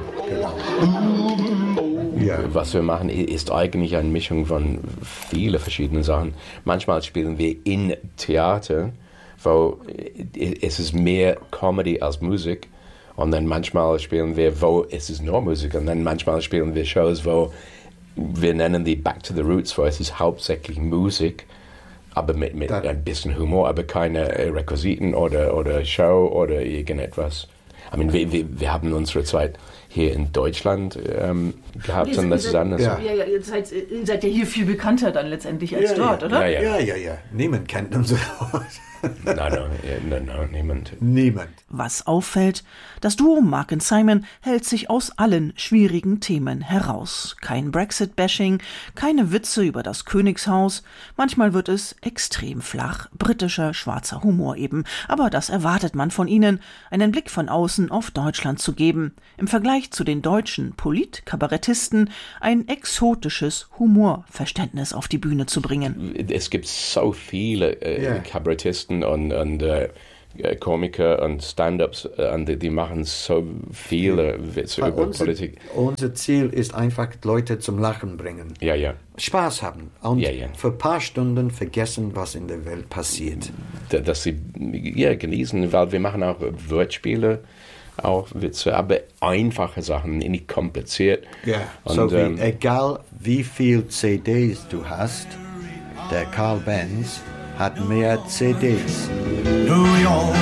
Speaker 11: Ja.
Speaker 12: Was wir machen, ist eigentlich eine Mischung von vielen verschiedenen Sachen. Manchmal spielen wir in Theater, wo es ist mehr Comedy als Musik. Und dann manchmal spielen wir, wo es ist nur Musik. Und dann manchmal spielen wir Shows, wo wir nennen die Back to the Roots, wo es ist hauptsächlich Musik, aber mit, mit ein bisschen Humor, aber keine Requisiten oder, oder Show oder irgendetwas. I mean, wir, wir, wir haben unsere Zeit hier in Deutschland ähm, gehabt und das ist anders.
Speaker 4: Ja, ja, ja, ihr, seid, ihr seid ja hier viel bekannter dann letztendlich als
Speaker 11: ja,
Speaker 4: dort,
Speaker 11: ja.
Speaker 4: oder?
Speaker 12: Ja, ja,
Speaker 11: ja, ja, ja. Niemand kennt unsere
Speaker 12: Nein, nein, nein, nein, niemand.
Speaker 11: Niemand.
Speaker 2: Was auffällt, das Duo Mark und Simon hält sich aus allen schwierigen Themen heraus. Kein Brexit-Bashing, keine Witze über das Königshaus. Manchmal wird es extrem flach, britischer, schwarzer Humor eben. Aber das erwartet man von ihnen, einen Blick von außen auf Deutschland zu geben. Im Vergleich zu den deutschen Polit-Kabarettisten ein exotisches Humorverständnis auf die Bühne zu bringen.
Speaker 12: Es gibt so viele äh,
Speaker 11: Yeah.
Speaker 12: Kabarettisten und, und äh, Komiker und Stand-Ups, und die, die machen so viele Witze
Speaker 11: Weil
Speaker 12: über
Speaker 11: unser,
Speaker 12: Politik.
Speaker 11: unser Ziel ist einfach, Leute zum Lachen bringen.
Speaker 12: Ja, ja.
Speaker 11: Spaß haben und
Speaker 12: Ja, ja.
Speaker 11: für ein paar Stunden vergessen, was in der Welt passiert.
Speaker 12: Da- Dass sie ja, genießen, weil wir machen auch Wortspiele, auch Witze, aber einfache Sachen, nicht kompliziert.
Speaker 11: Ja,
Speaker 12: Und,
Speaker 11: so wie,
Speaker 12: ähm,
Speaker 11: egal wie viel C Ds du hast, der Carl Benz hat mehr C Ds.
Speaker 15: New York.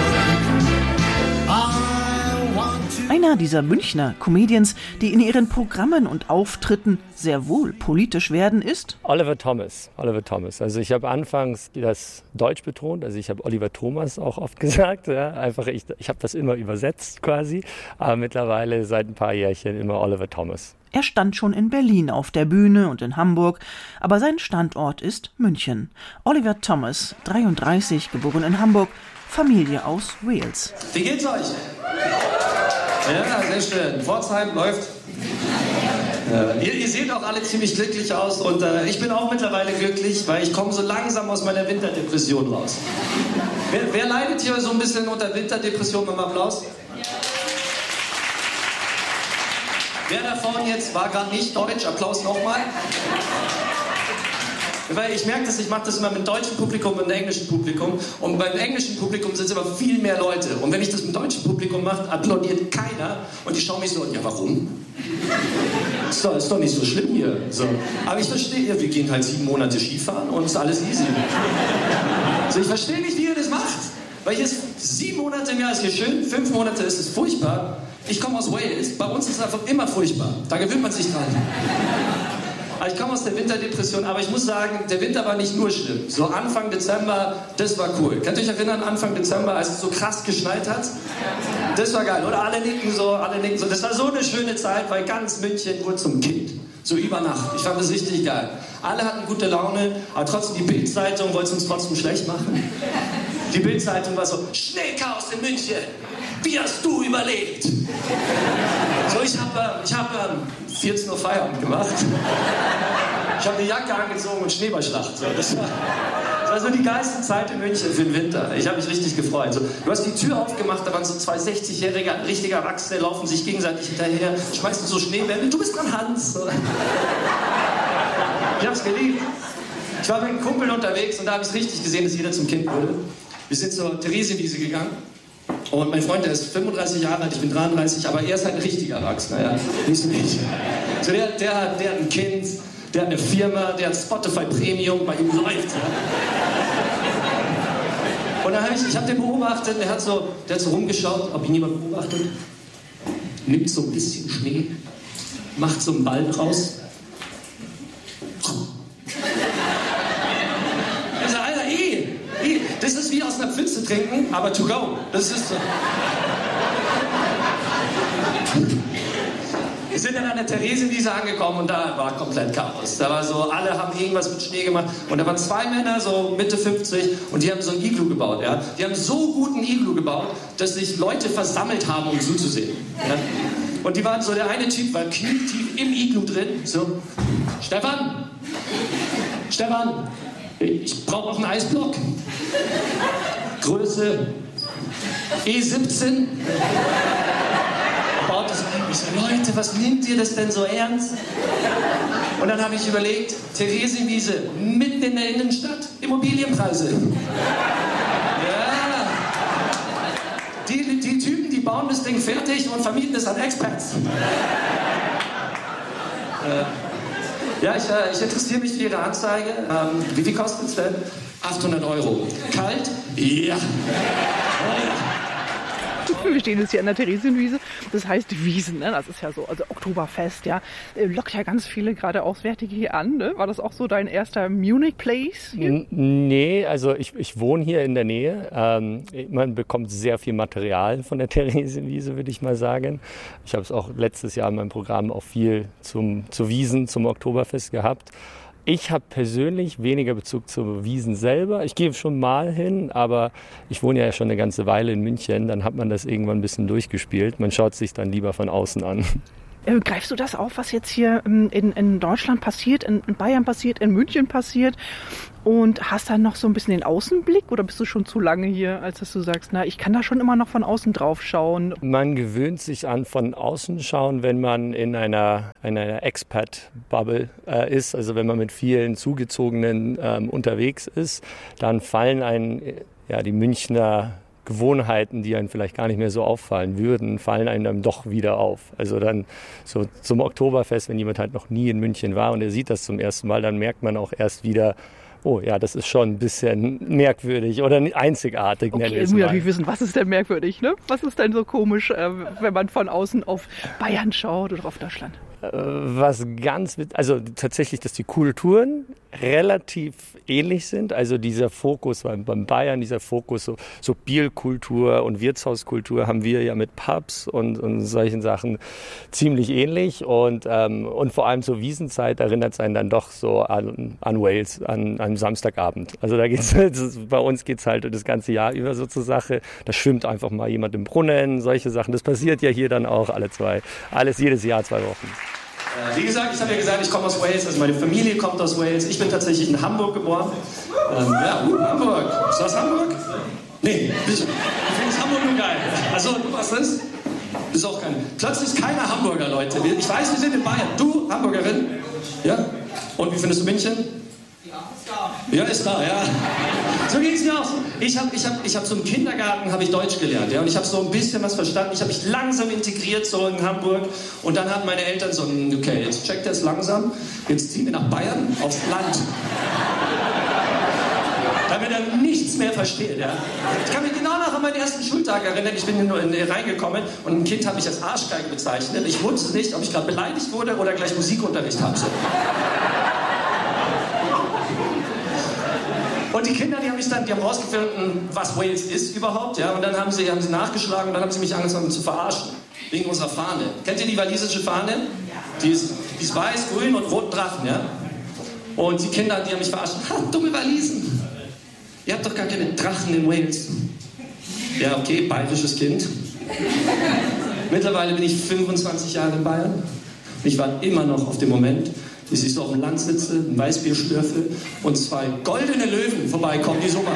Speaker 2: Einer dieser Münchner Comedians, die in ihren Programmen und Auftritten sehr wohl politisch werden, ist
Speaker 16: Oliver Thomas. Oliver Thomas. Also ich habe anfangs das Deutsch betont, also ich habe Oliver Thomas auch oft gesagt. Ja. Einfach ich, ich habe das immer übersetzt quasi, aber mittlerweile seit ein paar Jährchen immer Oliver Thomas.
Speaker 2: Er stand schon in Berlin auf der Bühne und in Hamburg, aber sein Standort ist München. Oliver Thomas, dreiunddreißig, geboren in Hamburg, Familie aus Wales.
Speaker 17: Wie geht's euch? Ja, sehr schön. Pforzheim läuft. Äh, ihr, ihr seht auch alle ziemlich glücklich aus und äh, ich bin auch mittlerweile glücklich, weil ich komme so langsam aus meiner Winterdepression raus. Wer, wer leidet hier so ein bisschen unter Winterdepression beim Applaus? Wer davon jetzt war gerade nicht deutsch? Applaus nochmal. Weil ich merke das, ich mache das immer mit deutschem Publikum und mit englischem Publikum. Und beim englischen Publikum sind es immer viel mehr Leute. Und wenn ich das mit deutschem Publikum mache, applaudiert keiner. Und die schauen mich so an, ja warum? Ist doch, ist doch nicht so schlimm hier. So. Aber ich verstehe, ja, wir gehen halt sieben Monate Skifahren und ist alles easy. Also ich verstehe nicht, wie ihr das macht. Weil hier ist sieben Monate im Jahr ist hier schön, fünf Monate ist es furchtbar. Ich komme aus Wales, bei uns ist es einfach immer furchtbar. Da gewöhnt man sich dran. Ich komme aus der Winterdepression, aber ich muss sagen, der Winter war nicht nur schlimm. So Anfang Dezember, das war cool. Könnt ihr euch erinnern, Anfang Dezember, als es so krass geschneit hat? Das war geil, oder? Alle nicken so, alle nicken so. Das war so eine schöne Zeit, weil ganz München wurde zum Kind. So über Nacht. Ich fand das richtig geil. Alle hatten gute Laune, aber trotzdem die Bild-Zeitung wollte es uns trotzdem schlecht machen. Die Bild-Zeitung war so, Schneechaos in München, wie hast du überlebt? So, ich habe ich hab, ähm, vierzehn Uhr Feierabend gemacht. Ich habe eine Jacke angezogen und Schneeballschlacht. So, das, war, das war so die geilste Zeit in München für den Winter. Ich habe mich richtig gefreut. So, du hast die Tür aufgemacht, da waren so zwei sechzigjährige, richtige Erwachsene, laufen sich gegenseitig hinterher, schmeißen so Schneebälle. Du bist dran, Hans. So. Ich habe es geliebt. Ich war mit einem Kumpel unterwegs und da habe ich es richtig gesehen, dass jeder zum Kind wurde. Wir sind zur Theresienwiese gegangen und mein Freund, der ist fünfunddreißig Jahre alt, ich bin dreiunddreißig, aber er ist halt ein richtiger Erwachsener, ja, nicht so ich. So der, der, hat, der hat ein Kind, der hat eine Firma, der hat Spotify Premium, bei ihm läuft, ja. Und dann habe ich, ich habe den beobachtet, der hat, so, der hat so rumgeschaut, ob ihn jemand beobachtet, nimmt so ein bisschen Schnee, macht so einen Ball draus. Also, Alter, eh, eh, das ist wie aus einer Pfütze trinken, aber to go. Das ist so. Wir sind dann an der Theresienwiese angekommen und da war komplett Chaos. Da war so, alle haben irgendwas mit Schnee gemacht und da waren zwei Männer, so Mitte fünfzig, und die haben so ein Iglu gebaut. Ja? Die haben so gut ein Iglu gebaut, dass sich Leute versammelt haben, um zuzusehen. Ja? Und die waren so, der eine Typ war knietief im Iglu drin, so, Stefan, Stefan, ich brauche noch einen Eisblock. Größe E siebzehn. Baut das Iglu. Ich so, Leute, was nimmt ihr das denn so ernst? Und dann habe ich überlegt, Theresienwiese, mitten in der Innenstadt, Immobilienpreise. Ja. Die, die Typen, die bauen das Ding fertig und vermieten es an Expats. Äh. Ja, ich, äh, ich interessiere mich für Ihre Anzeige. Ähm, wie viel kostet es denn? achthundert Euro. Kalt? Ja.
Speaker 4: Wir stehen jetzt hier an der Theresienwiese. Das heißt Wiesen, ne? Das ist ja so, also Oktoberfest, ja. Lockt ja ganz viele gerade Auswärtige hier an, ne? War das auch so dein erster Munich-Place hier?
Speaker 16: Nee, also ich, ich wohne hier in der Nähe. Ähm, man bekommt sehr viel Material von der Theresienwiese, würde ich mal sagen. Ich habe es auch letztes Jahr in meinem Programm auch viel zum, zu Wiesen, zum Oktoberfest gehabt. Ich habe persönlich weniger Bezug zu Wiesen selber. Ich gehe schon mal hin, aber ich wohne ja schon eine ganze Weile in München. Dann hat man das irgendwann ein bisschen durchgespielt. Man schaut sich dann lieber von außen an.
Speaker 4: Äh, greifst du das auf, was jetzt hier in, in Deutschland passiert, in, in Bayern passiert, in München passiert? Und hast dann noch so ein bisschen den Außenblick oder bist du schon zu lange hier, als dass du sagst, na, ich kann da schon immer noch von außen drauf schauen?
Speaker 16: Man gewöhnt sich an von außen schauen, wenn man in einer, in einer Expat-Bubble äh, ist, also wenn man mit vielen Zugezogenen ähm, unterwegs ist, dann fallen einem ja, die Münchner Gewohnheiten, die einem vielleicht gar nicht mehr so auffallen würden, fallen einem dann doch wieder auf. Also dann so zum Oktoberfest, wenn jemand halt noch nie in München war und er sieht das zum ersten Mal, dann merkt man auch erst wieder, oh ja, das ist schon ein bisschen merkwürdig oder einzigartig.
Speaker 4: Okay, ich muss natürlich wissen, was ist denn merkwürdig, ne? Was ist denn so komisch, äh, wenn man von außen auf Bayern schaut oder auf Deutschland?
Speaker 16: Was ganz, also tatsächlich, dass die Kulturen relativ ähnlich sind. Also dieser Fokus beim, beim Bayern, dieser Fokus so, so Bierkultur und Wirtshauskultur haben wir ja mit Pubs und, und solchen Sachen ziemlich ähnlich. Und, ähm, und vor allem zur Wiesenzeit erinnert es einen dann doch so an, an Wales, an, an Samstagabend. Also da geht's, bei uns geht es halt das ganze Jahr über so zur Sache. Da schwimmt einfach mal jemand im Brunnen, solche Sachen. Das passiert ja hier dann auch alle zwei, alles jedes Jahr zwei Wochen.
Speaker 17: Wie gesagt, ich habe ja gesagt, ich komme aus Wales, also meine Familie kommt aus Wales. Ich bin tatsächlich in Hamburg geboren. Ähm, ja, uh, Hamburg. Ist das Hamburg? Nee, bitte. Ich finde Hamburg nur geil. Also, du warst das? Ist auch kein. Plötzlich ist keiner Hamburger, Leute. Ich weiß, wir sind in Bayern. Du, Hamburgerin? Ja? Und wie findest du München? Ja, ist da, ja. So ging es mir auch. Ich habe ich hab, ich hab so im Kindergarten habe ich Deutsch gelernt, ja, und ich habe so ein bisschen was verstanden. Ich habe mich langsam integriert so in Hamburg und dann hatten meine Eltern so ein, okay, jetzt checkt er es langsam, jetzt ziehen wir nach Bayern aufs Land. Damit er nichts mehr versteht, ja. Ich kann mich genau noch an meinen ersten Schultag erinnern. Ich bin hier nur in, in, reingekommen und ein Kind habe ich als Arschgeige bezeichnet. Ich wusste nicht, ob ich gerade beleidigt wurde oder gleich Musikunterricht hatte. Und die Kinder, die haben mich dann, die haben rausgefunden, was Wales ist überhaupt, ja. Und dann haben sie, haben sie nachgeschlagen und dann haben sie mich angefangen zu verarschen. Wegen unserer Fahne. Kennt ihr die walisische Fahne? Die ist, die ist weiß, grün und roten Drachen, ja. Und die Kinder, die haben mich verarscht. Ha, dumme Walisen. Ihr habt doch gar keine Drachen in Wales. Ja, okay, bayerisches Kind. Mittlerweile bin ich fünfundzwanzig Jahre in Bayern. Und ich warte immer noch auf den Moment, bis ich so auf dem Land sitze, ein Weißbier schlürfe und zwei goldene Löwen vorbeikommen, die so machen.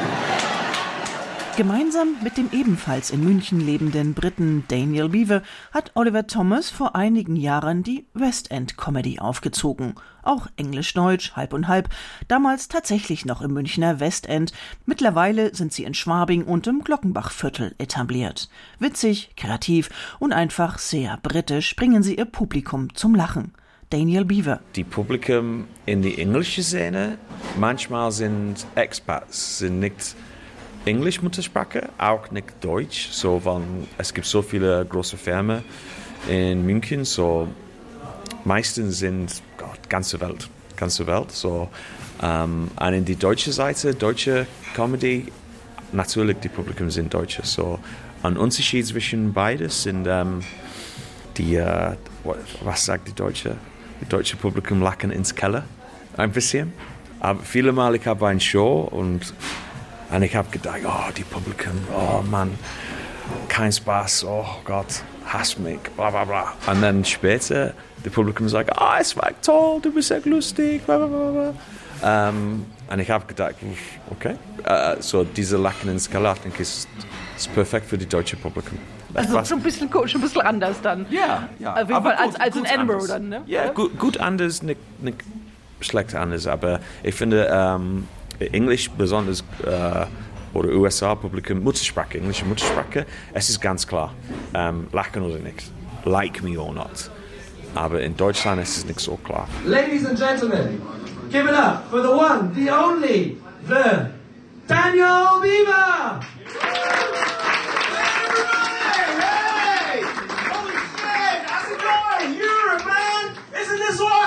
Speaker 2: Gemeinsam mit dem ebenfalls in München lebenden Briten Daniel Beaver hat Oliver Thomas vor einigen Jahren die West End Comedy aufgezogen. Auch Englisch-Deutsch, halb und halb. Damals tatsächlich noch im Münchner West End. Mittlerweile sind sie in Schwabing und im Glockenbachviertel etabliert. Witzig, kreativ und einfach sehr britisch bringen sie ihr Publikum zum Lachen. Daniel Beaver.
Speaker 15: Die Publikum in die englische Szene, manchmal sind Expats, sind nicht Englisch Muttersprache, auch nicht Deutsch. So, weil es gibt so viele große Firmen in München, so meistens sind Gott, ganze Welt, ganze Welt. So, ähm, und in die deutsche Seite, deutsche Comedy, natürlich die Publikum sind Deutsche. So, ein Unterschied zwischen beides sind ähm, die, äh, was sagt die Deutsche? Die deutsche Publikum lachen ins Keller, ein bisschen. Aber viele Mal, ich habe eine Show und Und ich habe gedacht, oh, die Publikum, oh Mann, kein Spaß, oh Gott, hass mich, bla bla bla. Und dann später, das Publikum sagt, oh, es war toll, du bist echt lustig, bla bla bla. Um, und ich habe gedacht, okay, uh, so diese Lachen ins Keller, denke ich, ist, ist perfekt für die deutsche Publikum.
Speaker 4: Also was? schon ein bisschen, schon ein bisschen anders dann.
Speaker 15: Ja, ja.
Speaker 4: Auf jeden
Speaker 15: aber
Speaker 4: Fall
Speaker 15: gut,
Speaker 4: als, als in Edinburgh
Speaker 15: anders.
Speaker 4: dann, ne?
Speaker 15: Ja, gut, gut anders, nicht, nicht schlecht anders, aber ich finde, um, Englisch besonders äh, oder U S A-Publikum, Muttersprache, englische Muttersprache, es ist ganz klar, ähm, lachen oder nicht, like me or not. Aber in Deutschland ist es nicht so klar.
Speaker 18: Ladies and gentlemen, give it up for the one, the only, the Daniel Beaver! Everybody,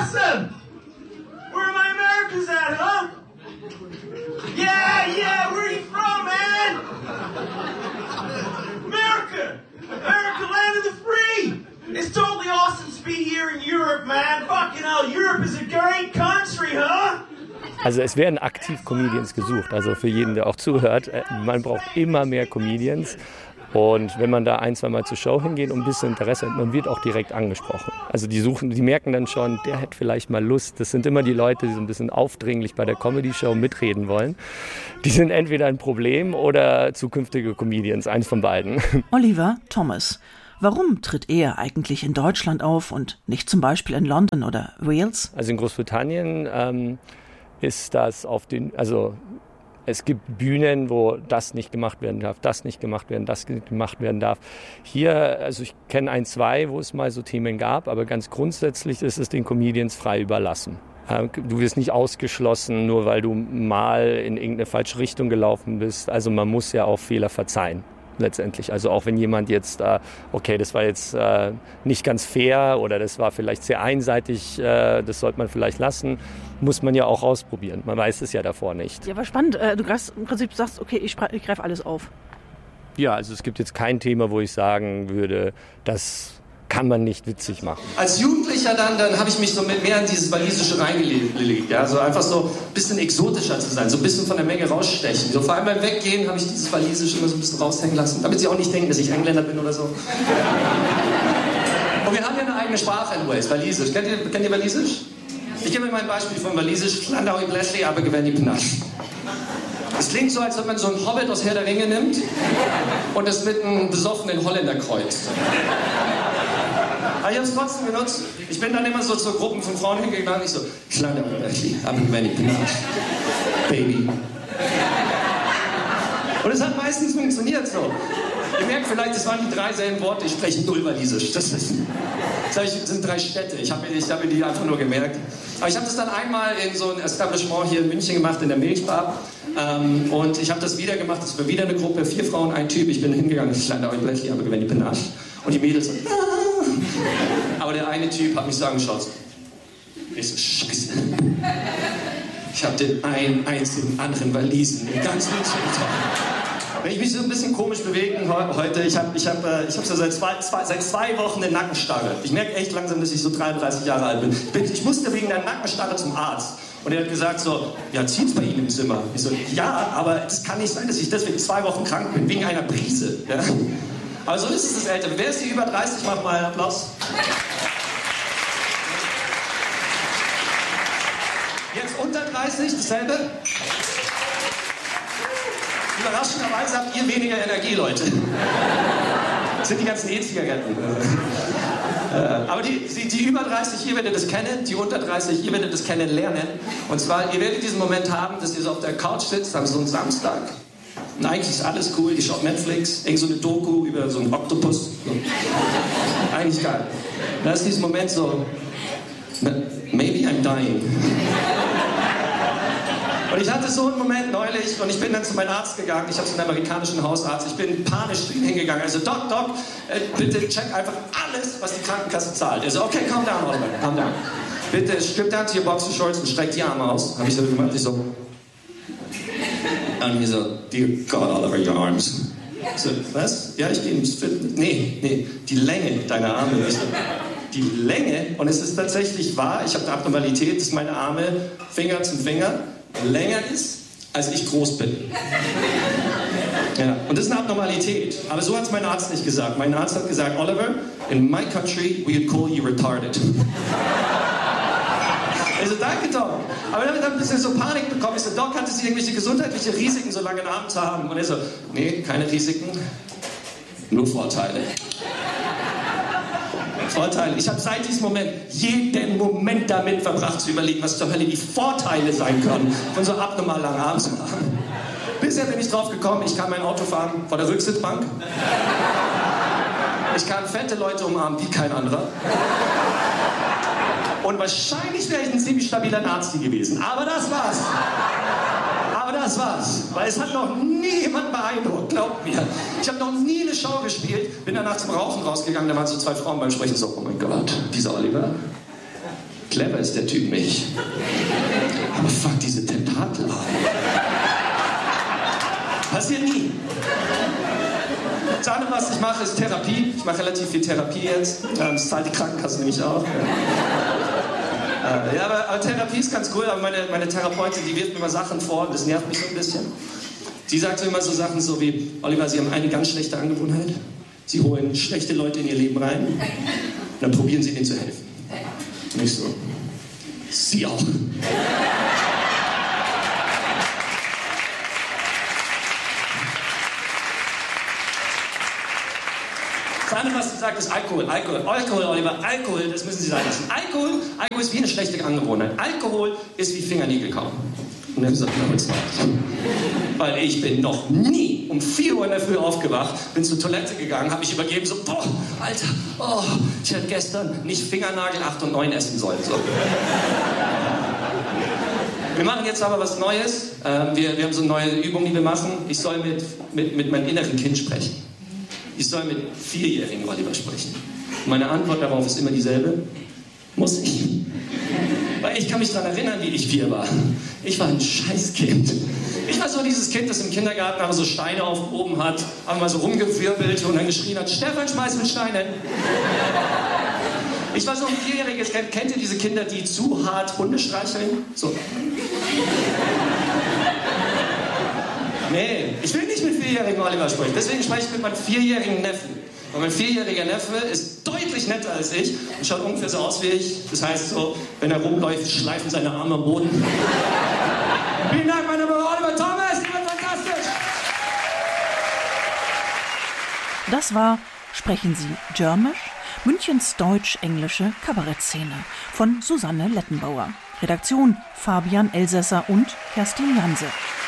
Speaker 18: awesome! Where are my Americans at, huh? Yeah, yeah, where are you from, man? America! America, land of the free! It's totally awesome to be here in Europe, man. Fucking hell, Europe is a great country, huh?
Speaker 16: Also es werden aktiv Comedians gesucht, also für jeden, der auch zuhört. Man braucht immer mehr Comedians. Und wenn man da ein, zwei Mal zur Show hingeht und ein bisschen Interesse hat, man wird auch direkt angesprochen. Also die suchen, die merken dann schon, der hätte vielleicht mal Lust. Das sind immer die Leute, die so ein bisschen aufdringlich bei der Comedy-Show mitreden wollen. Die sind entweder ein Problem oder zukünftige Comedians, eins von beiden.
Speaker 2: Oliver Thomas. Warum tritt er eigentlich in Deutschland auf und nicht zum Beispiel in London oder Wales?
Speaker 16: Also in Großbritannien ähm, ist das auf den, also es gibt Bühnen, wo das nicht gemacht werden darf, das nicht gemacht werden, das nicht gemacht werden darf. Hier, also ich kenne ein, zwei, wo es mal so Themen gab, aber ganz grundsätzlich ist es den Comedians frei überlassen. Du wirst nicht ausgeschlossen, nur weil du mal in irgendeine falsche Richtung gelaufen bist. Also man muss ja auch Fehler verzeihen. Letztendlich. Also auch wenn jemand jetzt, äh, okay, das war jetzt äh, nicht ganz fair oder das war vielleicht sehr einseitig, äh, das sollte man vielleicht lassen, muss man ja auch ausprobieren. Man weiß es ja davor nicht.
Speaker 4: Ja, war spannend. Äh, du greifst, im Prinzip sagst, okay, ich, ich greife alles auf.
Speaker 16: Ja, also es gibt jetzt kein Thema, wo ich sagen würde, das kann man nicht witzig machen.
Speaker 17: Als Jugendlicher dann, dann habe ich mich so mehr in dieses Walisische reingelegt. Ja? So einfach so ein bisschen exotischer zu sein, so ein bisschen von der Menge rausstechen. So vor allem beim Weggehen habe ich dieses Walisische immer so ein bisschen raushängen lassen, damit sie auch nicht denken, dass ich Engländer bin oder so. Und wir haben ja eine eigene Sprache in Wales, Walisisch. Kennt ihr, kennt ihr Walisisch? Ich gebe euch mal ein Beispiel von Walisisch. Landau i Blesley, aber gewinnt die Pnasch. Es klingt so, als ob man so einen Hobbit aus Herr der Ringe nimmt und es mit einem besoffenen Holländer kreuzt. Aber ich habe es trotzdem genutzt. Ich bin dann immer so zu Gruppen von Frauen hingegangen und ich so, kleiner Baby. Und es hat meistens funktioniert so. Ihr merkt vielleicht, das waren die drei selben Worte, ich spreche null Walisisch. Das, ist, das sind drei Städte, ich habe ich hab mir die einfach nur gemerkt. Aber ich habe das dann einmal in so ein Establishment hier in München gemacht, in der Milchbar. Ähm, und ich habe das wieder gemacht, das war wieder eine Gruppe, vier Frauen, ein Typ. Ich bin hingegangen, ich lande euch gleich, aber gewinne die Panache. Und die Mädels so, ah. Aber der eine Typ hat mich so angeschaut. Ich so, scheiße. Ich habe den einen einzigen anderen Walisen im ganzen München getroffen. Wenn ich mich so ein bisschen komisch bewege heute, ich habe ich hab, ich hab so seit zwei, zwei, seit zwei Wochen eine Nackenstarre. Ich merke echt langsam, dass ich so dreiunddreißig Jahre alt bin. Ich musste wegen der Nackenstarre zum Arzt. Und er hat gesagt so, ja, zieht's bei Ihnen im Zimmer? Ich so, ja, aber es kann nicht sein, dass ich deswegen zwei Wochen krank bin, wegen einer Brise. Ja? Aber so ist es das Ältere. Wer ist hier über dreißig? Macht mal einen Applaus. Jetzt unter dreißig, dasselbe. Überraschenderweise habt ihr weniger Energie, Leute. Das sind die ganzen E-Zigaretten. Aber die, die, die über dreißig, ihr werdet das kennen, die unter dreißig, ihr werdet das kennenlernen. Und zwar, ihr werdet diesen Moment haben, dass ihr so auf der Couch sitzt, am so einem Samstag. Und eigentlich ist alles cool, ihr schaut Netflix, irgend so eine Doku über so einen Oktopus. So. Eigentlich geil. Da ist dieser Moment so, maybe I'm dying. Und ich hatte so einen Moment neulich und ich bin dann zu meinem Arzt gegangen, ich habe so einen amerikanischen Hausarzt, ich bin panisch zu ihm hingegangen, also Doc, Doc, äh, bitte check einfach alles, was die Krankenkasse zahlt. Er so, okay, calm down, Oliver, calm down. Bitte strip down to your boxer shorts und streck die Arme aus. Habe ich so gemacht, ich so. Und ich so, dear God, Oliver, your arms. Ich so, was? Ja, ich gehe ins Fitness. Nee, nee, die Länge deiner Arme. Ich so, die Länge, und es ist tatsächlich wahr, ich habe eine Abnormalität, dass meine Arme Finger zum Finger länger ist, als ich groß bin. Ja, und das ist eine Abnormalität. Aber so hat es mein Arzt nicht gesagt. Mein Arzt hat gesagt, Oliver, in my country, we would call you retarded. Ich so, danke, Doc. Aber dann hat er ein bisschen so Panik bekommen. Ich so, Doc, hatte sie irgendwelche gesundheitliche Risiken, so lange einen Arm zu haben? Und er so, nee, keine Risiken, nur Vorteile. Vorteile. Ich habe seit diesem Moment jeden Moment damit verbracht zu überlegen, was zur Hölle die Vorteile sein können, von so abnormal langen Armen zu haben. Bisher bin ich drauf gekommen, ich kann mein Auto fahren vor der Rücksitzbank. Ich kann fette Leute umarmen wie kein anderer. Und wahrscheinlich wäre ich ein ziemlich stabiler Nazi gewesen. Aber das war's. Aber das war's. Weil es hat noch nie jemand beeindruckt, glaubt mir. Ich habe noch nie eine Show gespielt, bin danach zum Rauchen rausgegangen, da waren so zwei Frauen beim Sprechen so, oh mein Gott, dieser Oliver. Clever ist der Typ nicht. Aber fuck, diese Tentakel. Passiert nie. Das andere, was ich mache, ist Therapie. Ich mache relativ viel Therapie jetzt. Das zahlt die Krankenkasse nämlich auch. Ja, aber, aber Therapie ist ganz cool. Aber meine, meine Therapeutin, die wirft mir immer Sachen vor. Das nervt mich so ein bisschen. Sie sagt immer so Sachen so wie, Oliver, Sie haben eine ganz schlechte Angewohnheit. Sie holen schlechte Leute in Ihr Leben rein. Und dann probieren Sie, denen zu helfen. Und ich so, Sie auch. Das andere, was sie sagt, ist Alkohol. Alkohol, Alkohol, Oliver, Alkohol, das müssen Sie sein lassen. Alkohol, Alkohol ist wie eine schlechte Angewohnheit. Alkohol ist wie Fingernägel kauen. Und dann sagt er, jetzt weil ich bin noch nie um vier Uhr in der Früh aufgewacht, bin zur Toilette gegangen, habe mich übergeben, so, boah, Alter, oh, ich hätte gestern nicht Fingernagel acht und neun essen sollen. So. Wir machen jetzt aber was Neues. Ähm, wir, wir haben so eine neue Übung, die wir machen. Ich soll mit, mit, mit meinem inneren Kind sprechen. Ich soll mit vierjährigen Oliver sprechen. Meine Antwort darauf ist immer dieselbe. Muss ich. Weil ich kann mich daran erinnern, wie ich vier war. Ich war ein Scheißkind. Ich war so dieses Kind, das im Kindergarten aber so Steine aufgehoben hat, einmal so rumgewirbelt und dann geschrien hat, Stefan, schmeiß mit Steinen. Ich war so ein vierjähriges Kind. Kennt ihr diese Kinder, die zu hart Hunde streicheln? So. Nee, ich will nicht mit vierjährigen Oliver sprechen. Deswegen spreche ich mit meinem vierjährigen Neffen. Und mein vierjähriger Neffe ist deutlich netter als ich und schaut ungefähr so aus wie ich. Das heißt so, wenn er rumläuft, schleifen seine Arme am Boden. Vielen Dank, mein Name ist Oliver Thomas. Ihr seid fantastisch.
Speaker 2: Das war Sprechen Sie Germisch? Münchens deutsch-englische Kabarettszene von Susanne Lettenbauer. Redaktion Fabian Elsässer und Kerstin Janse.